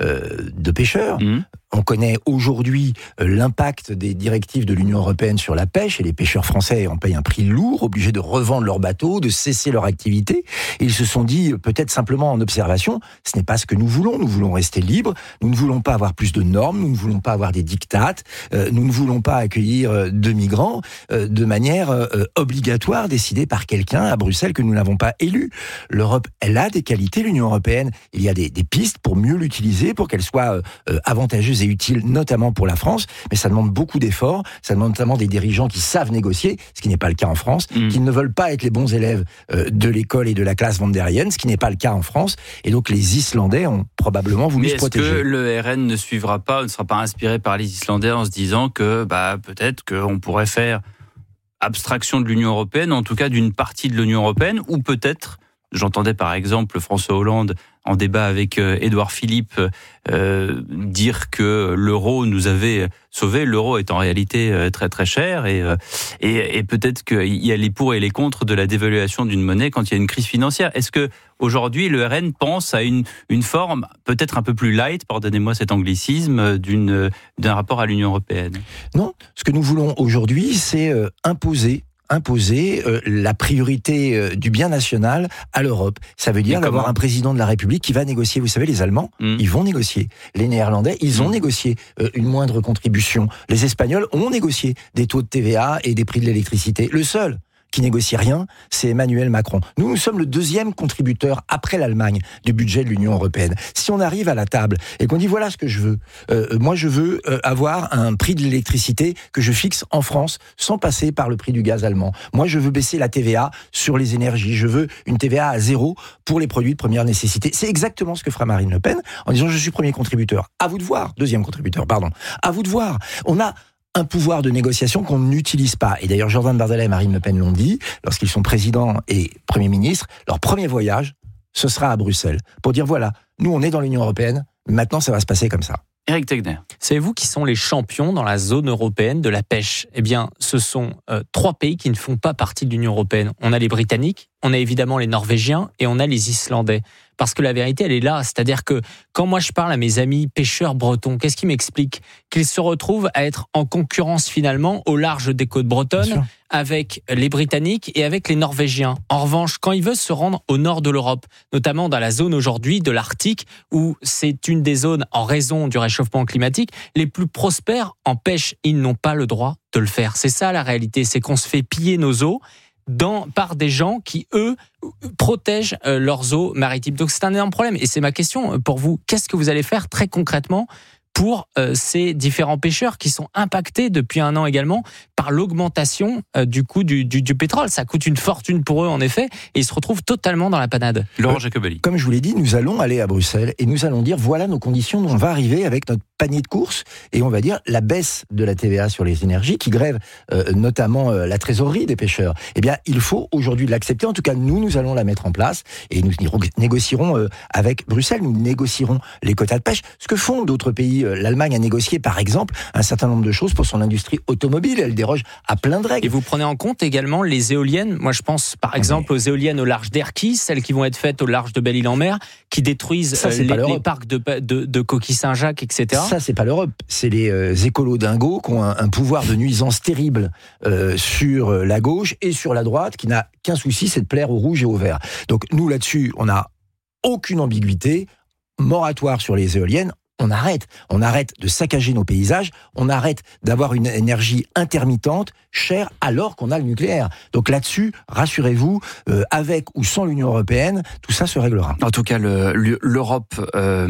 de pêcheurs. Mmh. On connaît aujourd'hui l'impact des directives de l'Union européenne sur la pêche et les pêcheurs français en payent un prix lourd, obligés de revendre leurs bateaux, de cesser leur activité. Et ils se sont dit, peut-être simplement en observation, ce n'est pas ce que nous voulons. Nous voulons rester libres. Nous ne voulons pas avoir plus de normes. Nous ne voulons pas avoir des dictates. Euh, nous ne voulons pas accueillir de migrants euh, de manière euh, obligatoire, décidée par quelqu'un à Bruxelles que nous n'avons pas élu. L'Europe, elle a des qualités. L'Union européenne, il y a des, des pistes pour mieux l'utiliser, pour qu'elle soit euh, avantageuse et utile, notamment pour la France, mais ça demande beaucoup d'efforts, ça demande notamment des dirigeants qui savent négocier, ce qui n'est pas le cas en France, mmh. qui ne veulent pas être les bons élèves euh, de l'école et de la classe von der Leyen, ce qui n'est pas le cas en France, et donc les Islandais ont probablement voulu mais se protéger. Est-ce que le R N ne suivra pas, ne sera pas inspiré par les Islandais en se disant que bah, peut-être qu'on pourrait faire abstraction de l'Union européenne, en tout cas d'une partie de l'Union européenne, ou peut-être, j'entendais par exemple François Hollande en débat avec euh, Édouard Philippe euh, dire que l'euro nous avait sauvés. L'euro est en réalité euh, très très cher et, euh, et, et peut-être qu'il y a les pour et les contre de la dévaluation d'une monnaie quand il y a une crise financière. Est-ce que aujourd'hui le R N pense à une, une forme peut-être un peu plus light, pardonnez-moi cet anglicisme, d'une, d'un rapport à l'Union européenne ? Non, ce que nous voulons aujourd'hui, c'est euh, imposer imposer euh, la priorité euh, du bien national à l'Europe. Ça veut dire d'avoir un président de la République qui va négocier. Vous savez, les Allemands, mmh. ils vont négocier. Les Néerlandais, ils ont mmh. négocié euh, une moindre contribution. Les Espagnols ont négocié des taux de T V A et des prix de l'électricité. Le seul qui négocie rien, c'est Emmanuel Macron. Nous, nous sommes le deuxième contributeur, après l'Allemagne, du budget de l'Union européenne. Si on arrive à la table et qu'on dit voilà ce que je veux, euh, moi je veux euh, avoir un prix de l'électricité que je fixe en France sans passer par le prix du gaz allemand. Moi je veux baisser la T V A sur les énergies. Je veux une T V A à zéro pour les produits de première nécessité. C'est exactement ce que fera Marine Le Pen en disant je suis premier contributeur. À vous de voir. Deuxième contributeur, pardon. À vous de voir. On a un pouvoir de négociation qu'on n'utilise pas. Et d'ailleurs, Jordan Bardella et Marine Le Pen l'ont dit, lorsqu'ils sont présidents et Premier ministre, leur premier voyage, ce sera à Bruxelles, pour dire voilà, nous on est dans l'Union européenne, maintenant ça va se passer comme ça. Éric Tegner. Savez-vous qui sont les champions dans la zone européenne de la pêche ? Eh bien, ce sont euh, trois pays qui ne font pas partie de l'Union européenne. On a les Britanniques, on a évidemment les Norvégiens et on a les Islandais. Parce que la vérité, elle est là. C'est-à-dire que quand moi je parle à mes amis pêcheurs bretons, qu'est-ce qu'ils m'expliquent ? Qu'ils se retrouvent à être en concurrence finalement au large des côtes bretonnes avec les Britanniques et avec les Norvégiens. En revanche, quand ils veulent se rendre au nord de l'Europe, notamment dans la zone aujourd'hui de l'Arctique, où c'est une des zones, en raison du réchauffement climatique, les plus prospères en pêche, ils n'ont pas le droit de le faire. C'est ça la réalité, c'est qu'on se fait piller nos eaux Dans, par des gens qui, eux, protègent euh, leurs eaux maritimes. Donc c'est un énorme problème. Et c'est ma question pour vous. Qu'est-ce que vous allez faire très concrètement pour euh, ces différents pêcheurs qui sont impactés depuis un an également par l'augmentation euh, du coût du, du, du pétrole ? Ça coûte une fortune pour eux, en effet, et ils se retrouvent totalement dans la panade. Laurent Jacobelli. Comme je vous l'ai dit, nous allons aller à Bruxelles et nous allons dire voilà nos conditions. On va arriver avec notre panier de courses et on va dire la baisse de la T V A sur les énergies qui grève euh, notamment euh, la trésorerie des pêcheurs. Eh bien, il faut aujourd'hui l'accepter. En tout cas, nous, nous allons la mettre en place et nous négocierons euh, avec Bruxelles. Nous négocierons les quotas de pêche. Ce que font d'autres pays. L'Allemagne a négocié, par exemple, un certain nombre de choses pour son industrie automobile. Elle déroge à plein de règles. Et vous prenez en compte également les éoliennes. Moi, je pense, par exemple, aux éoliennes au large d'Erquy, celles qui vont être faites au large de Belle-Île-en-Mer, qui détruisent Ça, les, les parcs de, de, de Coquille-Saint-Jacques, et cetera. Ça, c'est pas l'Europe. C'est les euh, écolos dingos qui ont un, un pouvoir de nuisance terrible euh, sur la gauche et sur la droite, qui n'a qu'un souci, c'est de plaire aux rouges et aux verts. Donc, nous, là-dessus, on n'a aucune ambiguïté. Moratoire sur les éoliennes. On arrête, on arrête de saccager nos paysages, on arrête d'avoir une énergie intermittente, chère, alors qu'on a le nucléaire. Donc là-dessus, rassurez-vous, euh, avec ou sans l'Union européenne, tout ça se réglera. En tout cas, le, l'Europe euh,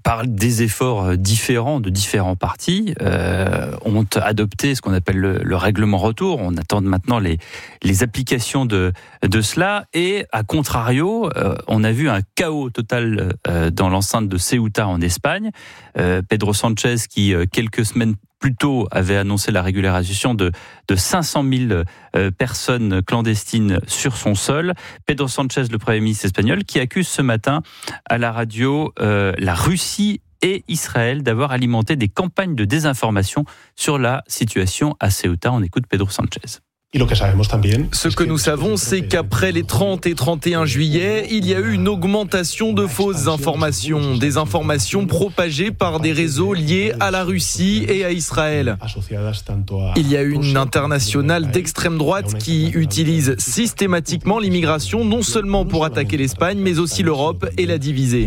par des efforts différents de différents partis, euh, ont adopté ce qu'on appelle le, le règlement retour. On attend maintenant les, les applications de, de cela. Et à contrario, euh, on a vu un chaos total euh, dans l'enceinte de Ceuta en Espagne. Euh, Pedro Sanchez, qui euh, quelques semaines plus tôt avait annoncé la régularisation de, de cinq cent mille euh, personnes clandestines sur son sol. Pedro Sanchez, le Premier ministre espagnol, qui accuse ce matin à la radio euh, la Russie et Israël d'avoir alimenté des campagnes de désinformation sur la situation à Ceuta. On écoute Pedro Sanchez. Ce que nous savons, c'est qu'après les trente et trente et un juillet, il y a eu une augmentation de fausses informations, des informations propagées par des réseaux liés à la Russie et à Israël. Il y a une internationale d'extrême droite qui utilise systématiquement l'immigration, non seulement pour attaquer l'Espagne, mais aussi l'Europe et la diviser.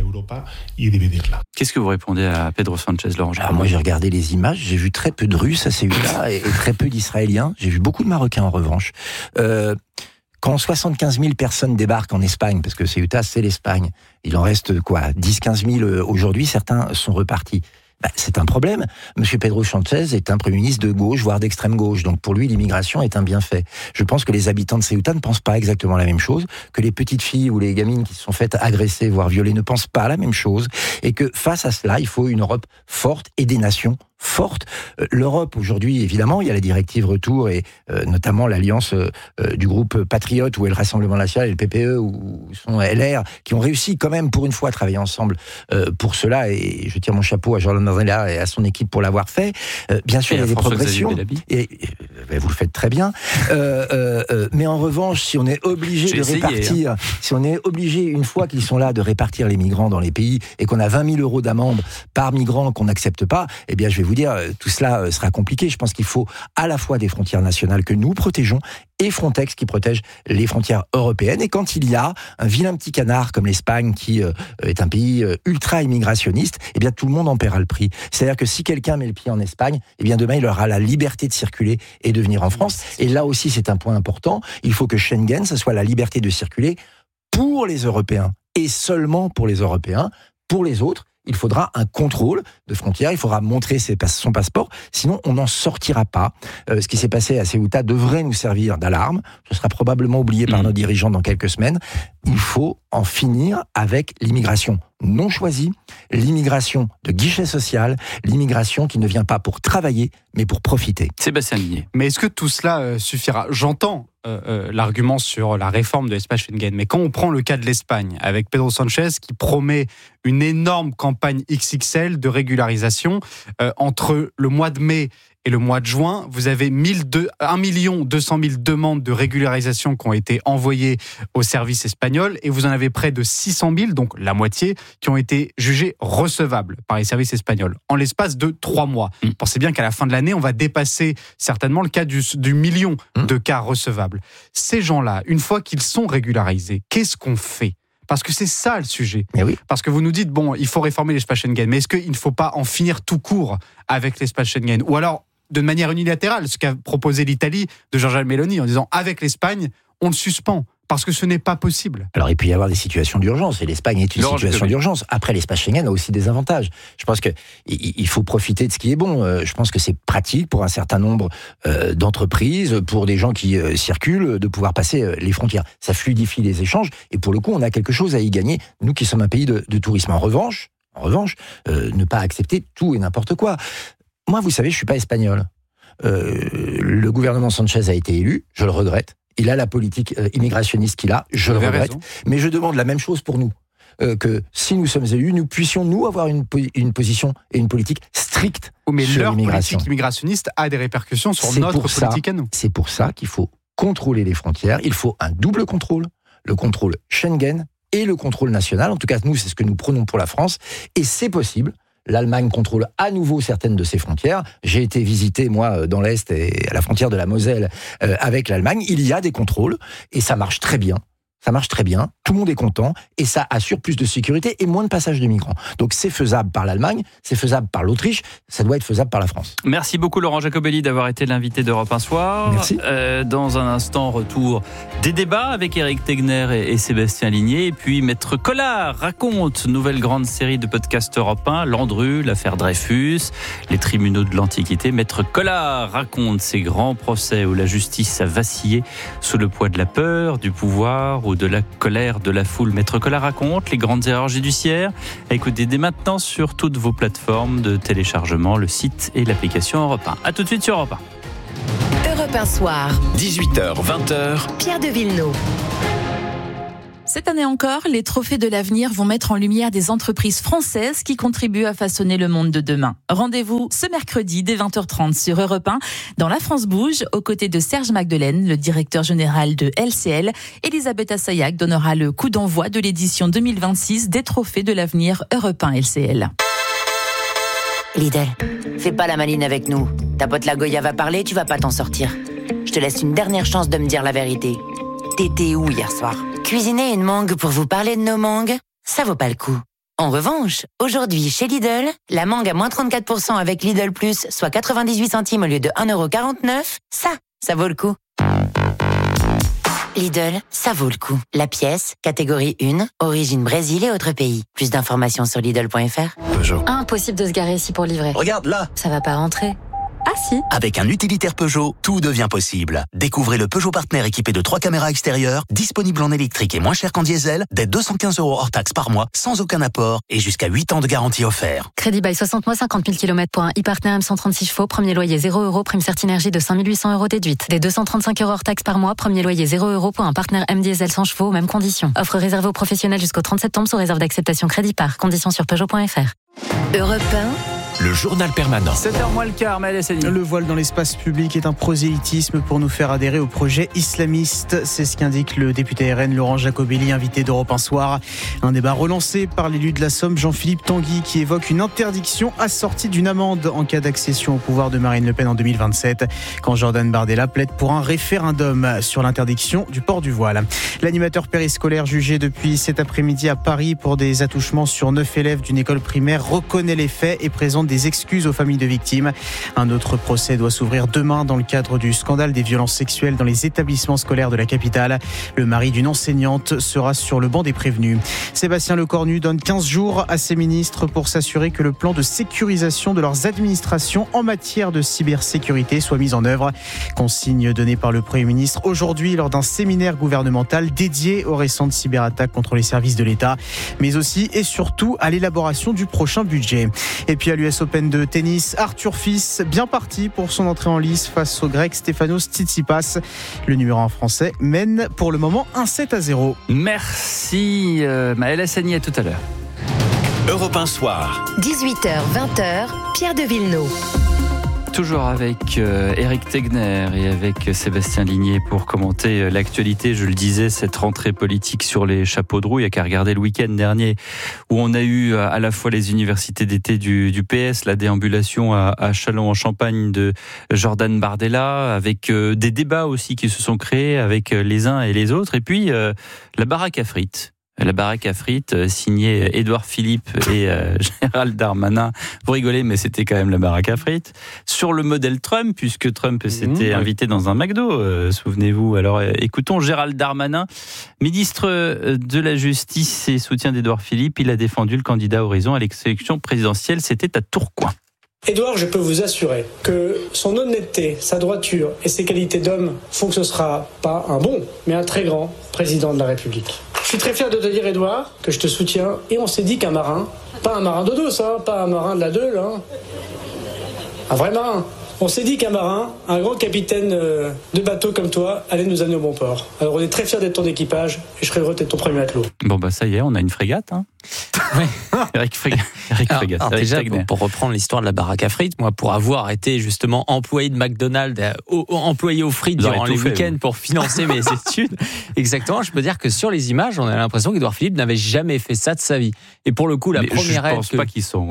Qu'est-ce que vous répondez à Pedro Sanchez, Laurent? Alors moi, j'ai regardé les images, j'ai vu très peu de Russes à Ceuta et, et très peu d'Israéliens. J'ai vu beaucoup de Marocains en revanche. Euh, quand soixante-quinze mille personnes débarquent en Espagne, parce que Ceuta, c'est l'Espagne, il en reste quoi, dix à quinze mille aujourd'hui, certains sont repartis. Bah, c'est un problème. Monsieur Pedro Sanchez est un Premier ministre de gauche, voire d'extrême gauche. Donc pour lui, l'immigration est un bienfait. Je pense que les habitants de Ceuta ne pensent pas exactement la même chose, que les petites filles ou les gamines qui se sont faites agresser, voire violer, ne pensent pas la même chose, et que face à cela, il faut une Europe forte et des nations forte. L'Europe, aujourd'hui, évidemment, il y a la directive retour et euh, notamment l'alliance euh, du groupe Patriote, où est le Rassemblement National et le P P E, où sont L R, qui ont réussi quand même pour une fois à travailler ensemble euh, pour cela, et je tire mon chapeau à Jordan Bardella et à son équipe pour l'avoir fait. Euh, bien sûr, et il y a des progressions, et, et vous le faites très bien, euh, euh, euh, mais en revanche, si on est obligé J'ai de essayé, répartir, hein. si on est obligé, une fois qu'ils sont là, de répartir les migrants dans les pays, et qu'on a vingt mille euros d'amende par migrant qu'on n'accepte pas, eh bien, je vais vous dire, tout cela sera compliqué. Je pense qu'il faut à la fois des frontières nationales que nous protégeons et Frontex qui protège les frontières européennes. Et quand il y a un vilain petit canard comme l'Espagne, qui euh, est un pays euh, ultra-immigrationniste, eh bien tout le monde en paiera le prix. C'est-à-dire que si quelqu'un met le pied en Espagne, eh bien demain il aura la liberté de circuler et de venir en France. Et là aussi c'est un point important. Il faut que Schengen, ce soit la liberté de circuler pour les Européens et seulement pour les Européens. Pour les autres, il faudra un contrôle de frontières, il faudra montrer ses, son passeport, sinon on n'en sortira pas. Euh, ce qui s'est passé à Ceuta devrait nous servir d'alarme, ce sera probablement oublié par mmh. nos dirigeants dans quelques semaines. Il faut en finir avec l'immigration non choisie, l'immigration de guichet social, l'immigration qui ne vient pas pour travailler, mais pour profiter. Sébastien Ligné. Mais est-ce que tout cela euh, suffira ? J'entends euh, euh, l'argument sur la réforme de l'espace Schengen, mais quand on prend le cas de l'Espagne, avec Pedro Sanchez qui promet une énorme campagne X X L de régularisation, euh, entre le mois de mai et le mois de juin, vous avez un million deux cent mille demandes de régularisation qui ont été envoyées au service espagnol, et vous en avez près de six cent mille, donc la moitié, qui ont été jugées recevables par les services espagnols, en l'espace de trois mois. Mmh. Pensez bien qu'à la fin de l'année, on va dépasser certainement le cas du, du million mmh. de cas recevables. Ces gens-là, une fois qu'ils sont régularisés, qu'est-ce qu'on fait ? Parce que c'est ça le sujet. Mais oui. Parce que vous nous dites, bon, il faut réformer l'espace Schengen, mais est-ce qu'il ne faut pas en finir tout court avec l'espace Schengen ? Ou alors, de manière unilatérale, ce qu'a proposé l'Italie de Giorgia Meloni en disant, avec l'Espagne, on le suspend. Parce que ce n'est pas possible. Alors, il peut y avoir des situations d'urgence, et l'Espagne est une Laurent, situation d'urgence. Après, l'espace Schengen a aussi des avantages. Je pense que il faut profiter de ce qui est bon. Je pense que c'est pratique pour un certain nombre d'entreprises, pour des gens qui circulent, de pouvoir passer les frontières. Ça fluidifie les échanges, et pour le coup, on a quelque chose à y gagner, nous qui sommes un pays de, de tourisme. En revanche, en revanche, euh, ne pas accepter tout et n'importe quoi. Moi, vous savez, je suis pas espagnol. Euh, le gouvernement Sanchez a été élu, je le regrette. Il a la politique euh, immigrationniste qu'il a, je le regrette. Raison. Mais je demande la même chose pour nous. Euh, que si nous sommes élus, nous puissions, nous, avoir une, une position et une politique stricte oh, mais sur leur l'immigration. Politique immigrationniste a des répercussions sur c'est notre ça, politique à nous. C'est pour ça qu'il faut contrôler les frontières. Il faut un double contrôle. Le contrôle Schengen et le contrôle national. En tout cas, nous, c'est ce que nous prenons pour la France. Et c'est possible. L'Allemagne contrôle à nouveau certaines de ses frontières. J'ai été visité, moi, dans l'Est et à la frontière de la Moselle euh, avec l'Allemagne. Il y a des contrôles et ça marche très bien. Ça marche très bien, tout le monde est content et ça assure plus de sécurité et moins de passage de migrants. Donc c'est faisable par l'Allemagne, c'est faisable par l'Autriche, ça doit être faisable par la France. Merci beaucoup Laurent Jacobelli d'avoir été l'invité d'Europe un soir. Merci. Euh, dans un instant, retour des débats avec Éric Tegner et, et Sébastien Ligné. Et puis Maître Collard raconte, nouvelle grande série de podcasts Europe un, Landru, l'affaire Dreyfus, les tribunaux de l'Antiquité. Maître Collard raconte ces grands procès où la justice a vacillé sous le poids de la peur, du pouvoir ou de la colère de la foule. Maître Collard raconte les grandes erreurs judiciaires. Écoutez dès maintenant sur toutes vos plateformes de téléchargement, le site et l'application Europe un. A tout de suite sur Europe un. Europe un soir. dix-huit heures, vingt heures. Pierre de Villeneuve. Cette année encore, les trophées de l'avenir vont mettre en lumière des entreprises françaises qui contribuent à façonner le monde de demain. Rendez-vous ce mercredi dès vingt heures trente sur Europe un dans La France Bouge, aux côtés de Serge Magdelaine, le directeur général de L C L. Elisabeth Assayag donnera le coup d'envoi de l'édition deux mille vingt-six des trophées de l'avenir Europe un L C L. Lidl, fais pas la maline avec nous. Ta pote la Goya va parler, tu vas pas t'en sortir. Je te laisse une dernière chance de me dire la vérité. T'étais où hier soir ? Cuisiner une mangue pour vous parler de nos mangues, ça vaut pas le coup. En revanche, aujourd'hui chez Lidl, la mangue à moins trente-quatre pour cent avec Lidl Plus, soit quatre-vingt-dix-huit centimes au lieu de un euro quarante-neuf, ça, ça vaut le coup. Lidl, ça vaut le coup. La pièce, catégorie un, origine Brésil et autres pays. Plus d'informations sur Lidl point F R. Peugeot. Impossible de se garer ici pour livrer. Regarde là. Ça va pas rentrer. Ah si. Avec un utilitaire Peugeot, tout devient possible. Découvrez le Peugeot Partner équipé de trois caméras extérieures, disponible en électrique et moins cher qu'en diesel, dès deux cent quinze euros hors taxe par mois, sans aucun apport et jusqu'à huit ans de garantie offert. Crédit bail soixante mois, cinquante mille kilomètres pour un e-partner M cent trente-six chevaux, premier loyer zéro euros, prime Certinergie de cinq mille huit cents euros déduite. Dès deux cent trente-cinq euros hors taxe par mois, premier loyer zéro euros pour un partner M diesel cent chevaux, mêmes conditions. Offre réservée aux professionnels jusqu'au trente septembre sous réserve d'acceptation crédit par. Conditions sur Peugeot point F R. Europe un. Le journal permanent. sept heures moins le quart, Maëlle Sani. Le voile dans l'espace public est un prosélytisme pour nous faire adhérer au projet islamiste. C'est ce qu'indique le député R N Laurent Jacobelli, invité d'Europe un soir. Un débat relancé par l'élu de la Somme, Jean-Philippe Tanguy, qui évoque une interdiction assortie d'une amende en cas d'accession au pouvoir de Marine Le Pen en deux mille vingt-sept, quand Jordan Bardella plaide pour un référendum sur l'interdiction du port du voile. L'animateur périscolaire jugé depuis cet après-midi à Paris pour des attouchements sur neuf élèves d'une école primaire reconnaît les faits et présente des excuses aux familles de victimes. Un autre procès doit s'ouvrir demain dans le cadre du scandale des violences sexuelles dans les établissements scolaires de la capitale. Le mari d'une enseignante sera sur le banc des prévenus. Sébastien Lecornu donne quinze jours à ses ministres pour s'assurer que le plan de sécurisation de leurs administrations en matière de cybersécurité soit mis en œuvre. Consigne donnée par le Premier ministre aujourd'hui lors d'un séminaire gouvernemental dédié aux récentes cyberattaques contre les services de l'État, mais aussi et surtout à l'élaboration du prochain budget. Et puis à l'U S Open de tennis, Arthur Fils, bien parti pour son entrée en lice face au grec Stefanos Tsitsipas. Le numéro un français mène pour le moment un sept à zéro. Merci euh, Maëlle Sani, à tout à l'heure. Europe un soir. dix-huit heures, vingt heures, Pierre de Villeneuve. Toujours avec euh, Éric Tegner et avec Sébastien Ligné pour commenter euh, l'actualité. Je le disais, cette rentrée politique sur les chapeaux de roue. Il n'y a qu'à regarder le week-end dernier où on a eu euh, à la fois les universités d'été du, du P S, la déambulation à, à Châlons-en-Champagne de Jordan Bardella, avec euh, des débats aussi qui se sont créés avec euh, les uns et les autres. Et puis euh, la baraque à frites. La baraque à frites, euh, signée Édouard Philippe et euh, Gérald Darmanin. Vous rigolez, mais c'était quand même la baraque à frites. Sur le modèle Trump, puisque Trump s'était mmh. invité dans un McDo, euh, souvenez-vous. Alors euh, écoutons Gérald Darmanin, ministre de la Justice et soutien d'Édouard Philippe. Il a défendu le candidat Horizon à l'élection présidentielle. C'était à Tourcoing. Édouard, je peux vous assurer que son honnêteté, sa droiture et ses qualités d'homme font que ce ne sera pas un bon, mais un très grand président de la République. Je suis très fier de te dire, Édouard, que je te soutiens. Et on s'est dit qu'un marin, pas un marin d'eau douce, hein, pas un marin de la Deule, hein, un vrai marin. On s'est dit qu'un marin, un grand capitaine de bateau comme toi, allait nous amener au bon port. Alors on est très fiers d'être ton équipage et je serai heureux d'être ton premier matelot. Bon bah ça y est, on a une frégate. Hein. Oui. Eric Frégate. Eric alors, Frégate. alors Eric déjà, Tegner. pour, pour reprendre l'histoire de la baraque à frites, moi, pour avoir été justement employé de McDonald's, euh, au, employé aux frites durant les fait, week-ends oui. pour financer mes études, exactement, je peux dire que sur les images, on a l'impression qu'Édouard Philippe n'avait jamais fait ça de sa vie. Et pour le coup, la Mais première je aide pense que... pas qu'ils sont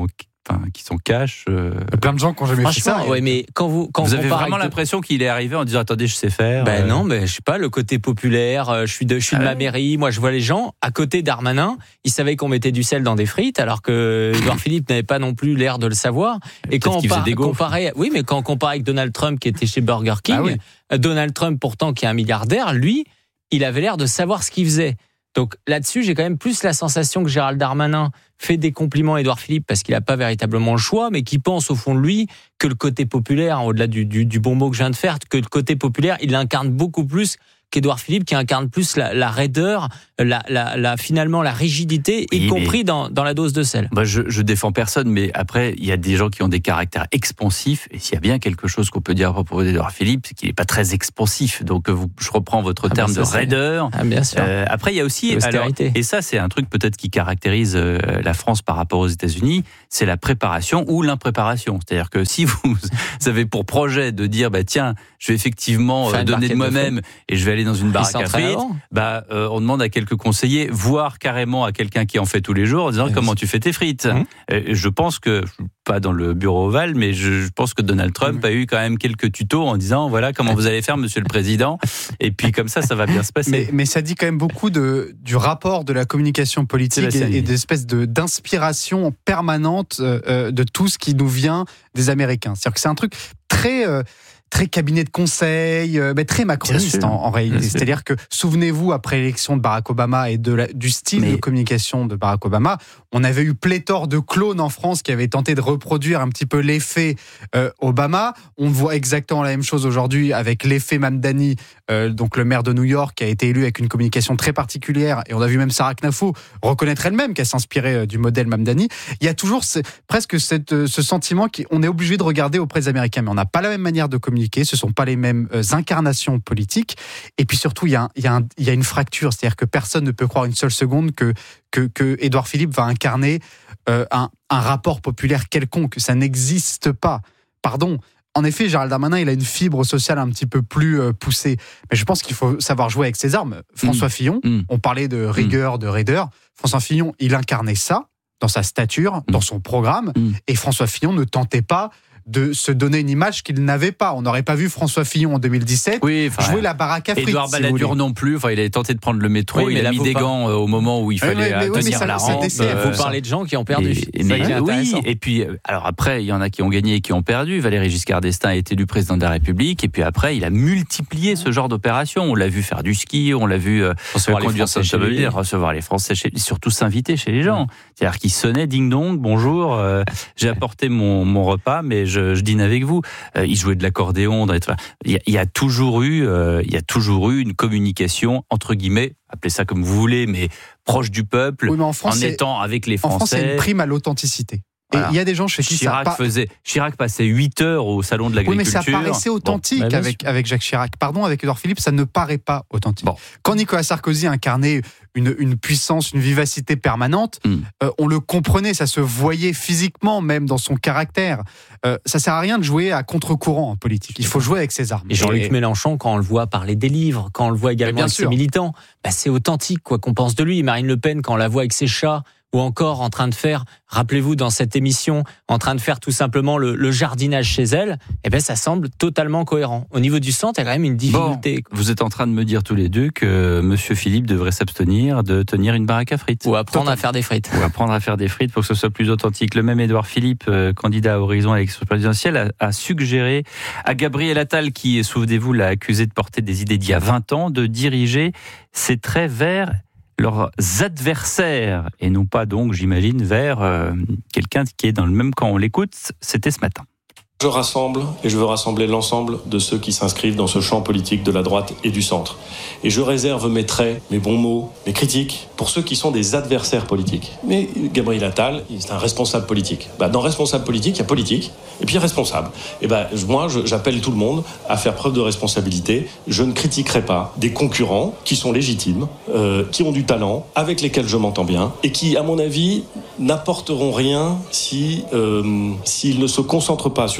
enfin, qui s'en cachent. Euh... Plein de gens qui ont jamais fait ça. Ouais, mais quand vous, quand vous avez vraiment avec... l'impression qu'il est arrivé en disant attendez, je sais faire. Ben euh... non, mais je sais pas, le côté populaire, je suis de, je suis ah de ma mairie, moi je vois les gens. À côté Darmanin, ils savaient qu'on mettait du sel dans des frites, alors que Édouard Philippe n'avait pas non plus l'air de le savoir. Et, et quand on par... comparait, oui, mais quand on compare avec Donald Trump qui était chez Burger King, ah oui. Donald Trump pourtant qui est un milliardaire, lui, il avait l'air de savoir ce qu'il faisait. Donc là-dessus, j'ai quand même plus la sensation que Gérald Darmanin fait des compliments à Édouard Philippe parce qu'il n'a pas véritablement le choix, mais qui pense au fond de lui que le côté populaire, au-delà du, du, du bon mot que je viens de faire, que le côté populaire, il l'incarne beaucoup plus qu'Édouard Philippe, qui incarne plus la, la raideur, la, la, la, finalement la rigidité, y oui, compris dans, dans la dose de sel. Bah je, je défends personne, mais après, il y a des gens qui ont des caractères expansifs, et s'il y a bien quelque chose qu'on peut dire à propos d'Édouard Philippe, c'est qu'il n'est pas très expansif. Donc, vous, je reprends votre ah terme bah ça, de raideur. Ah, bien sûr. Euh, après, il y a aussi, alors, et ça, c'est un truc peut-être qui caractérise euh, la France par rapport aux États-Unis, c'est la préparation ou l'impréparation. C'est-à-dire que si vous, vous avez pour projet de dire, bah tiens, je vais effectivement euh, donner de moi-même et je vais aller dans une baraque à frites, bah, euh, on demande à quelques conseillers, voire carrément à quelqu'un qui en fait tous les jours, en disant oui, comment tu fais tes frites. Mmh. Et je pense que, pas dans le bureau ovale, mais je, je pense que Donald Trump mmh. a eu quand même quelques tutos en disant, voilà comment vous allez faire, monsieur le président. Et puis comme ça, ça va bien se passer. Mais, mais ça dit quand même beaucoup de, du rapport de la communication politique et, et d'espèces de, d'inspiration permanente euh, de tout ce qui nous vient des Américains. C'est-à-dire que c'est un truc très... Euh, très cabinet de conseil, euh, mais très macroniste en, en réalité. Bien C'est-à-dire sûr. que, souvenez-vous, après l'élection de Barack Obama et de la, du style mais... de communication de Barack Obama, on avait eu pléthore de clones en France qui avaient tenté de reproduire un petit peu l'effet euh, Obama. On voit exactement la même chose aujourd'hui avec l'effet Mamdani, euh, donc le maire de New York, qui a été élu avec une communication très particulière. Et on a vu même Sarah Knafo reconnaître elle-même qu'elle s'inspirait euh, du modèle Mamdani. Il y a toujours ce, presque cette, euh, ce sentiment qu'on est obligé de regarder auprès des Américains, mais on n'a pas la même manière de communiquer. Ce ne sont pas les mêmes euh, incarnations politiques. Et puis surtout, il y a, un, il y a, un, il y a une fracture. C'est-à-dire que personne ne peut croire une seule seconde que, que, que Édouard Philippe va incarner euh, un, un rapport populaire quelconque. Ça n'existe pas. Pardon. En effet, Gérald Darmanin, il a une fibre sociale un petit peu plus euh, poussée. Mais je pense qu'il faut savoir jouer avec ses armes. François mmh. Fillon, mmh. on parlait de rigueur, mmh. de raideur. François Fillon, il incarnait ça dans sa stature, mmh. dans son programme. Mmh. Et François Fillon ne tentait pas de se donner une image qu'il n'avait pas. On n'aurait pas vu François Fillon en deux mille dix-sept oui, jouer la baraque à frites. Édouard Balladur si non plus. Enfin, il a tenté de prendre le métro. Oui, il a mis des pas... gants au moment où il fallait oui, oui, tenir oui, la rampe. Il euh, faut parler de gens qui ont perdu. Et, mais, oui, et puis, alors après, il y en a qui ont gagné et qui ont perdu. Valéry Giscard d'Estaing a été élu président de la République. Et puis après, il a multiplié ce genre d'opérations. On l'a vu faire du ski, on l'a vu euh, conduire son cheval, recevoir les Français, chez, surtout s'inviter chez les gens. C'est-à-dire qu'il sonnait ding-dong, bonjour, euh, j'ai apporté mon, mon repas, mais je, je dîne avec vous. Euh, il jouait de l'accordéon. Il y a, il y a toujours eu, euh, il y a toujours eu une communication entre guillemets, appelez ça comme vous voulez, mais proche du peuple, oui, en, France, en étant avec les Français. En France, c'est une prime à l'authenticité. Voilà. Et il y a des gens chez qui Chirac ça... faisait, Chirac passait huit heures au salon de l'agriculture. Oui, mais ça paraissait authentique bon, bah avec, avec Jacques Chirac. Pardon, avec Édouard Philippe, ça ne paraît pas authentique. Bon. Quand Nicolas Sarkozy incarnait une, une puissance, une vivacité permanente, mm. euh, on le comprenait, ça se voyait physiquement, même dans son caractère. Euh, ça sert à rien de jouer à contre-courant en politique. Il faut jouer avec ses armes. Et Jean-Luc et... Mélenchon, quand on le voit parler des livres, quand on le voit également avec sûr. ses militants, bah, c'est authentique, quoi qu'on pense de lui. Marine Le Pen, quand on la voit avec ses chats, ou encore en train de faire, rappelez-vous dans cette émission, en train de faire tout simplement le, le jardinage chez elle, eh ben ça semble totalement cohérent. Au niveau du centre, il y a quand même une difficulté. Bon, vous êtes en train de me dire tous les deux que Monsieur Philippe devrait s'abstenir de tenir une baraque à frites. Ou apprendre Total. à faire des frites. Ou apprendre à faire des frites pour que ce soit plus authentique. Le même Édouard Philippe, euh, candidat à Horizon à l'élection présidentielle, a, a suggéré à Gabriel Attal, qui, souvenez-vous, l'a accusé de porter des idées d'il y a vingt ans, de diriger ses traits vers leurs adversaires, et non pas donc, j'imagine, vers euh, quelqu'un qui est dans le même camp. On l'écoute, c'était ce matin. Je rassemble et je veux rassembler l'ensemble de ceux qui s'inscrivent dans ce champ politique de la droite et du centre. Et je réserve mes traits, mes bons mots, mes critiques pour ceux qui sont des adversaires politiques. Mais Gabriel Attal, c'est un responsable politique. Bah, dans responsable politique, il y a politique et puis il y a responsable. Et bah, moi, je, j'appelle tout le monde à faire preuve de responsabilité. Je ne critiquerai pas des concurrents qui sont légitimes, euh, qui ont du talent, avec lesquels je m'entends bien et qui, à mon avis, n'apporteront rien si, euh, s'ils ne se concentrent pas sur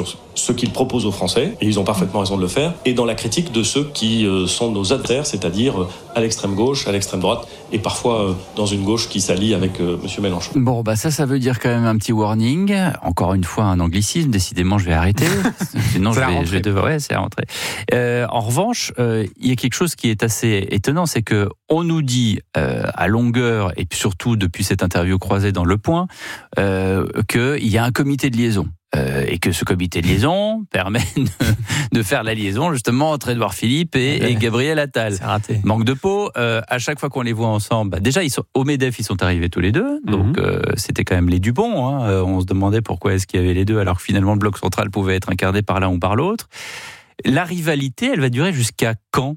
sur ce qu'ils proposent aux Français, et ils ont parfaitement raison de le faire, et dans la critique de ceux qui euh, sont nos adversaires, c'est-à-dire euh, à l'extrême gauche, à l'extrême droite, et parfois euh, dans une gauche qui s'allie avec euh, M. Mélenchon. Bon, bah ça, ça veut dire quand même un petit warning. Encore une fois, un anglicisme. Décidément, je vais arrêter. Sinon, je vais, je vais devoir... Ouais, c'est la rentrée. Euh, en revanche, euh, il y a quelque chose qui est assez étonnant, c'est que on nous dit euh, à longueur, et puis surtout depuis cette interview croisée dans Le Point, euh, qu'il y a un comité de liaison. Euh, et que ce comité de liaison permet de, de faire la liaison justement entre Édouard Philippe et, ouais. et Gabriel Attal. C'est raté. Manque de peau. Euh, à chaque fois qu'on les voit ensemble, bah déjà ils sont au MEDEF, ils sont arrivés tous les deux. Donc mm-hmm. euh, c'était quand même les Dupont. Hein. Euh, on se demandait pourquoi est-ce qu'il y avait les deux, alors que finalement le bloc central pouvait être incarné par l'un ou par l'autre. La rivalité, elle va durer jusqu'à quand?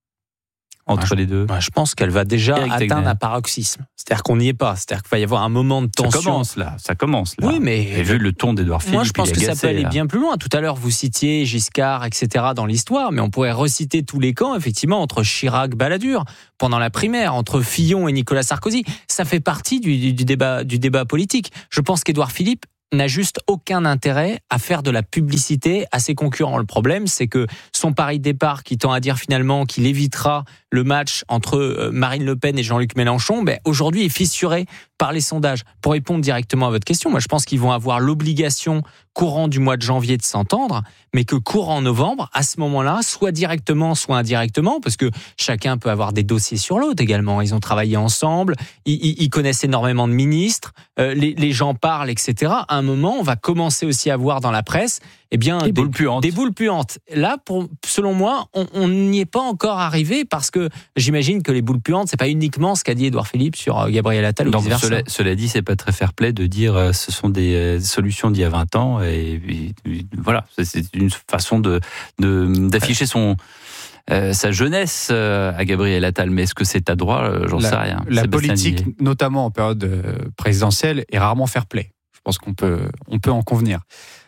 Entre bah, les deux. Bah, je pense qu'elle va déjà Eric atteindre Tegner. Un paroxysme. C'est-à-dire qu'on n'y est pas. C'est-à-dire qu'il va y avoir un moment de tension. Ça commence là. Ça commence là. Oui, mais et vu le ton d'Édouard Philippe, moi je pense que agacé, ça peut aller là. bien plus loin. Tout à l'heure, vous citiez Giscard, et cetera dans l'histoire, mais on pourrait reciter tous les camps, effectivement, entre Chirac, Balladur, pendant la primaire, entre Fillon et Nicolas Sarkozy. Ça fait partie du, du, du débat, du débat politique. Je pense qu'Édouard Philippe n'a juste aucun intérêt à faire de la publicité à ses concurrents. Le problème, c'est que son pari de départ, qui tend à dire finalement qu'il évitera le match entre Marine Le Pen et Jean-Luc Mélenchon, ben, aujourd'hui est fissuré par les sondages. Pour répondre directement à votre question, moi je pense qu'ils vont avoir l'obligation courant du mois de janvier de s'entendre, mais que courant novembre, à ce moment-là, soit directement, soit indirectement, parce que chacun peut avoir des dossiers sur l'autre également. Ils ont travaillé ensemble, ils, ils, ils connaissent énormément de ministres, euh, les, les gens parlent, et cetera. À un moment, on va commencer aussi à voir dans la presse eh bien, des, boules puantes. des boules puantes. Là, pour, selon moi, on n'y est pas encore arrivé parce que j'imagine que les boules puantes, c'est pas uniquement ce qu'a dit Édouard Philippe sur Gabriel Attal ou vice-versa. Cela, cela dit, c'est pas très fair-play de dire euh, ce sont des euh, solutions d'il y a vingt ans et, et, et voilà, c'est une façon de, de d'afficher son Euh, sa jeunesse euh, à Gabriel Attal, mais est-ce que c'est à droit? euh, J'en la, sais rien. La Sébastien politique, Lié. notamment en période euh, présidentielle, est rarement fair-play. Je pense qu'on peut, on peut en convenir.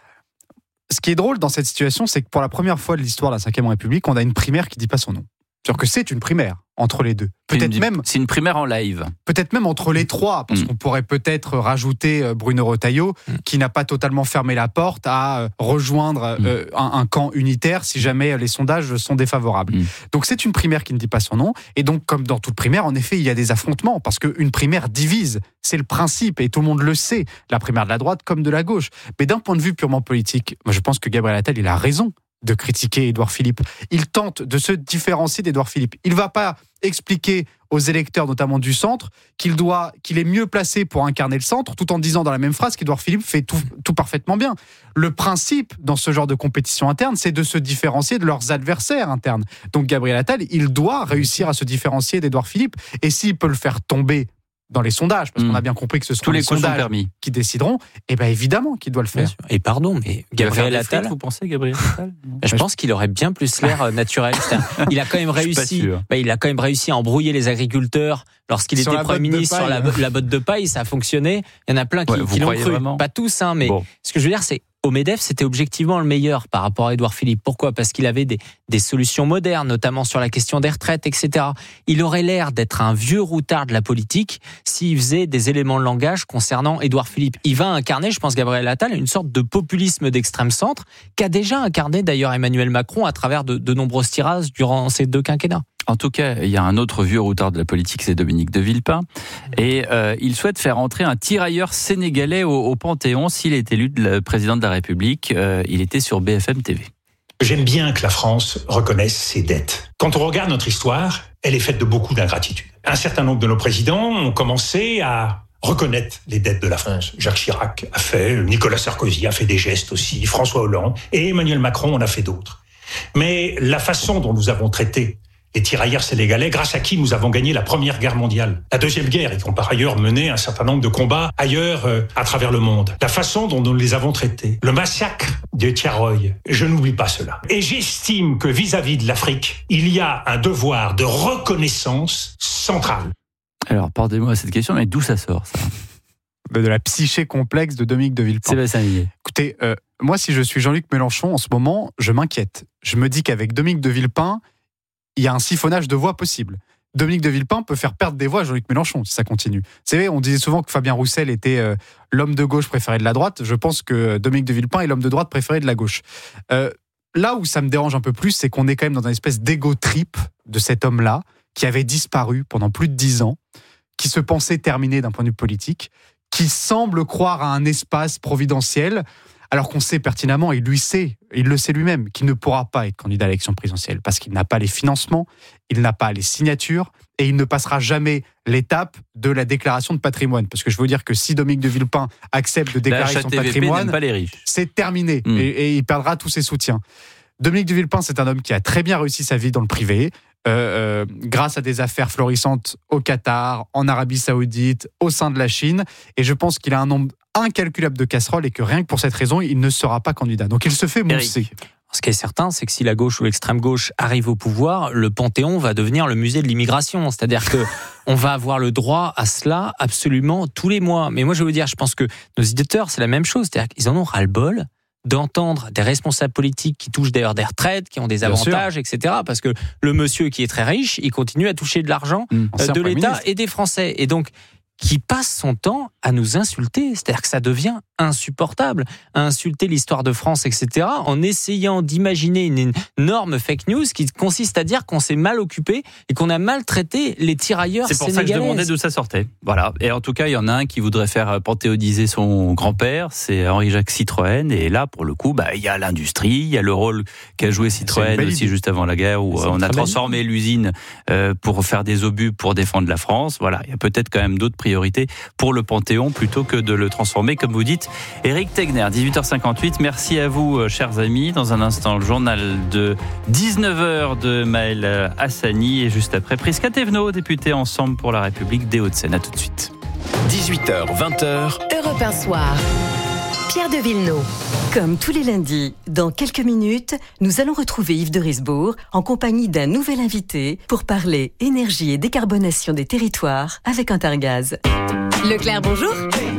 Ce qui est drôle dans cette situation, c'est que pour la première fois de l'histoire de la cinquième République, on a une primaire qui ne dit pas son nom. C'est-à-dire que c'est une primaire entre les deux. Peut-être une, même. C'est une primaire en live. Peut-être même entre les trois, parce mmh. qu'on pourrait peut-être rajouter Bruno Retailleau, mmh. qui n'a pas totalement fermé la porte à rejoindre mmh. euh, un, un camp unitaire si jamais les sondages sont défavorables. Mmh. Donc c'est une primaire qui ne dit pas son nom. Et donc, comme dans toute primaire, en effet, il y a des affrontements, parce qu'une primaire divise. C'est le principe, et tout le monde le sait. La primaire de la droite comme de la gauche. Mais d'un point de vue purement politique, moi je pense que Gabriel Attal, il a raison de critiquer Édouard Philippe. Il tente de se différencier d'Édouard Philippe. Il ne va pas expliquer aux électeurs, notamment du centre, qu'il doit, qu'il est mieux placé pour incarner le centre, tout en disant dans la même phrase qu'Édouard Philippe fait tout, tout parfaitement bien. Le principe, dans ce genre de compétition interne, c'est de se différencier de leurs adversaires internes. Donc Gabriel Attal, il doit réussir à se différencier d'Édouard Philippe. Et s'il peut le faire tomber dans les sondages, parce mmh. qu'on a bien compris que ce sont tous les, les sondages permis. qui décideront, et bien évidemment qu'il doit le faire. Et pardon, mais Gabriel Attal, frites, vous pensez Gabriel Attal? Je pense qu'il aurait bien plus l'air naturel. Il a quand même réussi. Bah, il a quand même réussi à embrouiller les agriculteurs lorsqu'il sur était Premier ministre sur la, la botte de paille. Ça a fonctionné. Il y en a plein qui, ouais, qui l'ont cru. Vraiment? Pas tous, hein, mais bon. Ce que je veux dire, c'est au MEDEF, c'était objectivement le meilleur par rapport à Édouard Philippe. Pourquoi? Parce qu'il avait des, des solutions modernes, notamment sur la question des retraites, et cetera. Il aurait l'air d'être un vieux routard de la politique s'il faisait des éléments de langage concernant Édouard Philippe. Il va incarner, je pense, Gabriel Attal, une sorte de populisme d'extrême centre qu'a déjà incarné d'ailleurs Emmanuel Macron à travers de, de nombreuses tirages durant ces deux quinquennats. En tout cas, il y a un autre vieux routard de la politique, c'est Dominique de Villepin. Et euh, il souhaite faire entrer un tirailleur sénégalais au, au Panthéon s'il est élu de la, président de la République. Euh, il était sur B F M T V. J'aime bien que la France reconnaisse ses dettes. Quand on regarde notre histoire, elle est faite de beaucoup d'ingratitude. Un certain nombre de nos présidents ont commencé à reconnaître les dettes de la France. Jacques Chirac a fait, Nicolas Sarkozy a fait des gestes aussi, François Hollande et Emmanuel Macron en a fait d'autres. Mais la façon dont nous avons traité les tirailleurs sénégalais, grâce à qui nous avons gagné la Première Guerre mondiale, la Deuxième Guerre, et qui ont par ailleurs mené un certain nombre de combats ailleurs euh, à travers le monde. La façon dont nous les avons traités, le massacre de Tiaroy, je n'oublie pas cela. Et j'estime que vis-à-vis de l'Afrique, il y a un devoir de reconnaissance central. Alors, pardonnez-moi cette question, mais d'où ça sort, ça? De la psyché complexe de Dominique de Villepin. Sébastien Lié. Écoutez, euh, moi, si je suis Jean-Luc Mélenchon, en ce moment, je m'inquiète. Je me dis qu'avec Dominique de Villepin, il y a un siphonnage de voix possible. Dominique de Villepin peut faire perdre des voix à Jean-Luc Mélenchon si ça continue. Vous savez, on disait souvent que Fabien Roussel était euh, l'homme de gauche préféré de la droite. Je pense que Dominique de Villepin est l'homme de droite préféré de la gauche. Euh, là où ça me dérange un peu plus, c'est qu'on est quand même dans une espèce d'égo trip de cet homme-là, qui avait disparu pendant plus de dix ans, qui se pensait terminé d'un point de vue politique, qui semble croire à un espace providentiel, alors qu'on sait pertinemment, et lui sait, il le sait lui-même, qu'il ne pourra pas être candidat à l'élection présidentielle, parce qu'il n'a pas les financements, il n'a pas les signatures, et il ne passera jamais l'étape de la déclaration de patrimoine. Parce que je veux dire que si Dominique de Villepin accepte de déclarer la son H T V P patrimoine, n'aime pas les riches. C'est terminé, mmh. et, et il perdra tous ses soutiens. Dominique de Villepin, c'est un homme qui a très bien réussi sa vie dans le privé, Euh, euh, grâce à des affaires florissantes au Qatar, en Arabie Saoudite, au sein de la Chine. Et je pense qu'il a un nombre incalculable de casseroles et que rien que pour cette raison, il ne sera pas candidat. Donc il se fait mousser. Ce qui est certain, c'est que si la gauche ou l'extrême gauche arrive au pouvoir, le Panthéon va devenir le musée de l'immigration. C'est-à-dire que on va avoir le droit à cela absolument tous les mois. Mais moi, je veux dire, je pense que nos éditeurs, c'est la même chose. C'est-à-dire qu'ils en ont ras-le-bol d'entendre des responsables politiques qui touchent d'ailleurs des retraites, qui ont des avantages, et cetera. Parce que le monsieur qui est très riche, il continue à toucher de l'argent mmh, de l'État et des Français. Et donc, qui passe son temps à nous insulter. C'est-à-dire que ça devient insupportable, à insulter l'histoire de France, et cetera, en essayant d'imaginer une énorme fake news qui consiste à dire qu'on s'est mal occupé et qu'on a maltraité les tirailleurs sénégalais. C'est pour ça que je demandais d'où ça sortait. Voilà. Et en tout cas, il y en a un qui voudrait faire panthéoniser son grand-père, c'est Henri-Jacques Citroën. Et là, pour le coup, bah, il y a l'industrie, il y a le rôle qu'a joué Citroën aussi juste avant la guerre, où on a transformé l'usine euh, pour faire des obus pour défendre la France. Voilà. Il y a peut-être quand même d'autres priorités pour le Panthéon plutôt que de le transformer, comme vous dites, Éric Tegner. dix-huit heures cinquante-huit, merci à vous, chers amis. Dans un instant, le journal de dix-neuf heures de Maël Hassani et juste après, Prisca Thévenot, députée Ensemble pour la République des Hauts-de-Seine. À tout de suite. dix-huit heures, vingt heures. Europe un soir. Pierre de Villeneuve. Comme tous les lundis, dans quelques minutes, nous allons retrouver Yves de Risbourg en compagnie d'un nouvel invité pour parler énergie et décarbonation des territoires avec Intergaz. Leclerc, bonjour.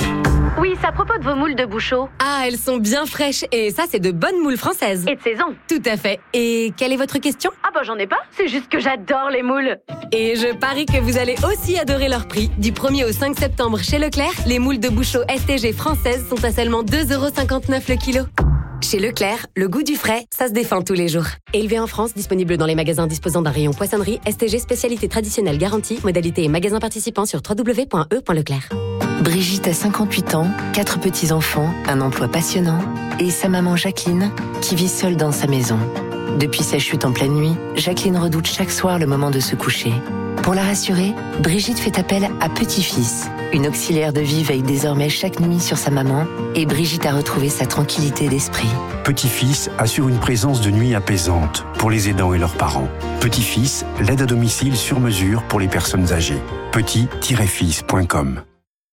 Oui, c'est à propos de vos moules de Bouchot. Ah, elles sont bien fraîches et ça, c'est de bonnes moules françaises. Et de saison. Tout à fait. Et quelle est votre question ? Ah bah j'en ai pas, c'est juste que j'adore les moules. Et je parie que vous allez aussi adorer leur prix. Du premier au cinq septembre chez Leclerc, les moules de Bouchot S T G françaises sont à seulement deux euros cinquante-neuf le kilo. Chez Leclerc, le goût du frais, ça se défend tous les jours. Élevé en France, disponible dans les magasins disposant d'un rayon poissonnerie, S T G spécialité traditionnelle garantie, modalité et magasins participants sur w w w point e point leclerc. Brigitte a cinquante-huit ans, quatre petits-enfants, un emploi passionnant et sa maman Jacqueline qui vit seule dans sa maison. Depuis sa chute en pleine nuit, Jacqueline redoute chaque soir le moment de se coucher. Pour la rassurer, Brigitte fait appel à Petit-Fils. Une auxiliaire de vie veille désormais chaque nuit sur sa maman et Brigitte a retrouvé sa tranquillité d'esprit. Petit-Fils assure une présence de nuit apaisante pour les aidants et leurs parents. Petit-Fils, l'aide à domicile sur mesure pour les personnes âgées. petit tiret fils point com.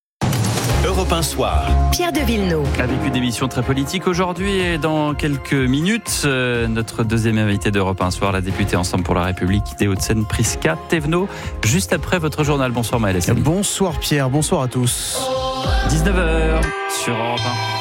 Europe un soir. Pierre de Villeneuve. Avec une émission très politique aujourd'hui et dans quelques minutes, euh, notre deuxième invité d'Europe un soir, la députée Ensemble pour la République des Hauts-de-Seine, Prisca Thévenot. Juste après votre journal. Bonsoir Maël Hassani. Bonsoir Pierre, bonsoir à tous. dix-neuf heures sur Europe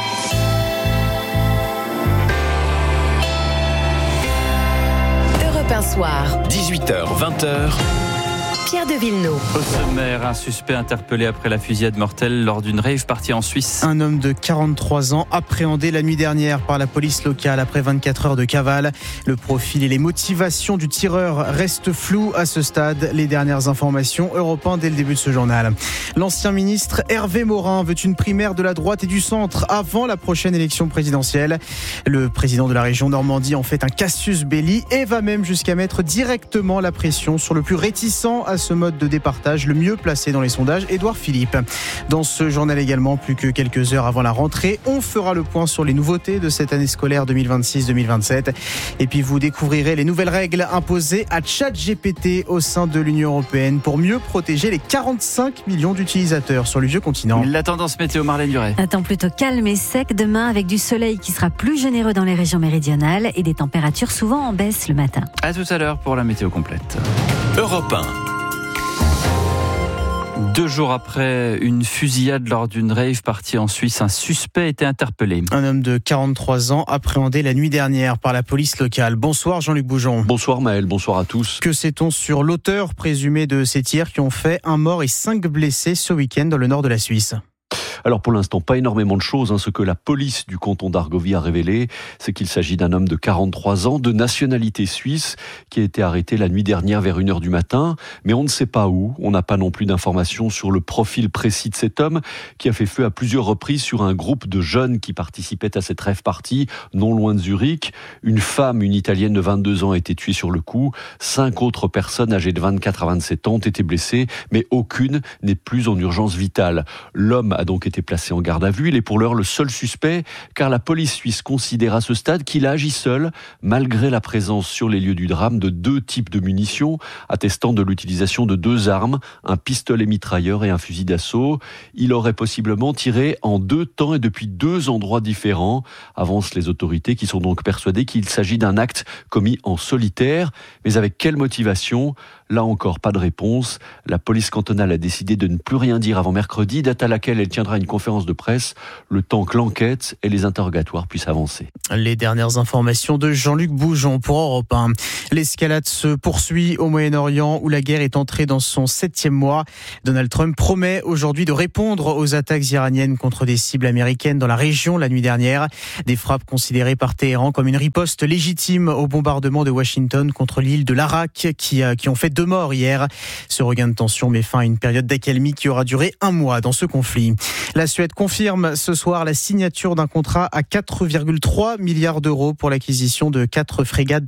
un. Europe un soir. dix-huit heures, vingt heures. Pierre de Villeneuve. Au sommaire, un suspect interpellé après la fusillade mortelle lors d'une rave partie en Suisse. Un homme de quarante-trois ans appréhendé la nuit dernière par la police locale après vingt-quatre heures de cavale. Le profil et les motivations du tireur restent flous à ce stade. Les dernières informations, Europe un dès le début de ce journal. L'ancien ministre Hervé Morin veut une primaire de la droite et du centre avant la prochaine élection présidentielle. Le président de la région Normandie en fait un casus belli et va même jusqu'à mettre directement la pression sur le plus réticent à ce mode de départage, le mieux placé dans les sondages, Édouard Philippe. Dans ce journal également, plus que quelques heures avant la rentrée, on fera le point sur les nouveautés de cette année scolaire deux mille vingt-six deux mille vingt-sept. Et puis vous découvrirez les nouvelles règles imposées à ChatGPT au sein de l'Union européenne pour mieux protéger les quarante-cinq millions d'utilisateurs sur le vieux continent. La tendance météo, Marlène Duret. Un temps plutôt calme et sec demain avec du soleil qui sera plus généreux dans les régions méridionales et des températures souvent en baisse le matin. À tout à l'heure pour la météo complète. Europe un. Deux jours après une fusillade lors d'une rave partie en Suisse, un suspect a été interpellé. Un homme de quarante-trois ans appréhendé la nuit dernière par la police locale. Bonsoir Jean-Luc Boujon. Bonsoir Maël, bonsoir à tous. Que sait-on sur l'auteur présumé de ces tirs qui ont fait un mort et cinq blessés ce week-end dans le nord de la Suisse ? Alors pour l'instant, pas énormément de choses. Hein. Ce que la police du canton d'Argovie a révélé, c'est qu'il s'agit d'un homme de quarante-trois ans, de nationalité suisse, qui a été arrêté la nuit dernière vers une heure du matin. Mais on ne sait pas où. On n'a pas non plus d'informations sur le profil précis de cet homme, qui a fait feu à plusieurs reprises sur un groupe de jeunes qui participaient à cette rave party, non loin de Zurich. Une femme, une Italienne de vingt-deux ans, a été tuée sur le coup. Cinq autres personnes âgées de vingt-quatre à vingt-sept ans ont été blessées, mais aucune n'est plus en urgence vitale. L'homme a donc été placé en garde à vue. Il est pour l'heure le seul suspect, car la police suisse considère à ce stade qu'il a agi seul, malgré la présence sur les lieux du drame de deux types de munitions, attestant de l'utilisation de deux armes, un pistolet mitrailleur et un fusil d'assaut. Il aurait possiblement tiré en deux temps et depuis deux endroits différents, avancent les autorités, qui sont donc persuadées qu'il s'agit d'un acte commis en solitaire. Mais avec quelle motivation ? Là encore, pas de réponse. La police cantonale a décidé de ne plus rien dire avant mercredi, date à laquelle elle tiendra une conférence de presse, le temps que l'enquête et les interrogatoires puissent avancer. Les dernières informations de Jean-Luc Boujon pour Europe un. L'escalade se poursuit au Moyen-Orient, où la guerre est entrée dans son septième mois. Donald Trump promet aujourd'hui de répondre aux attaques iraniennes contre des cibles américaines dans la région la nuit dernière. Des frappes considérées par Téhéran comme une riposte légitime au bombardement de Washington contre l'île de l'Arak, qui, a, qui ont fait deux morts hier. Ce regain de tension met fin à une période d'accalmie qui aura duré un mois dans ce conflit. La Suède confirme ce soir la signature d'un contrat à quatre virgule trois milliards d'euros pour l'acquisition de quatre frégates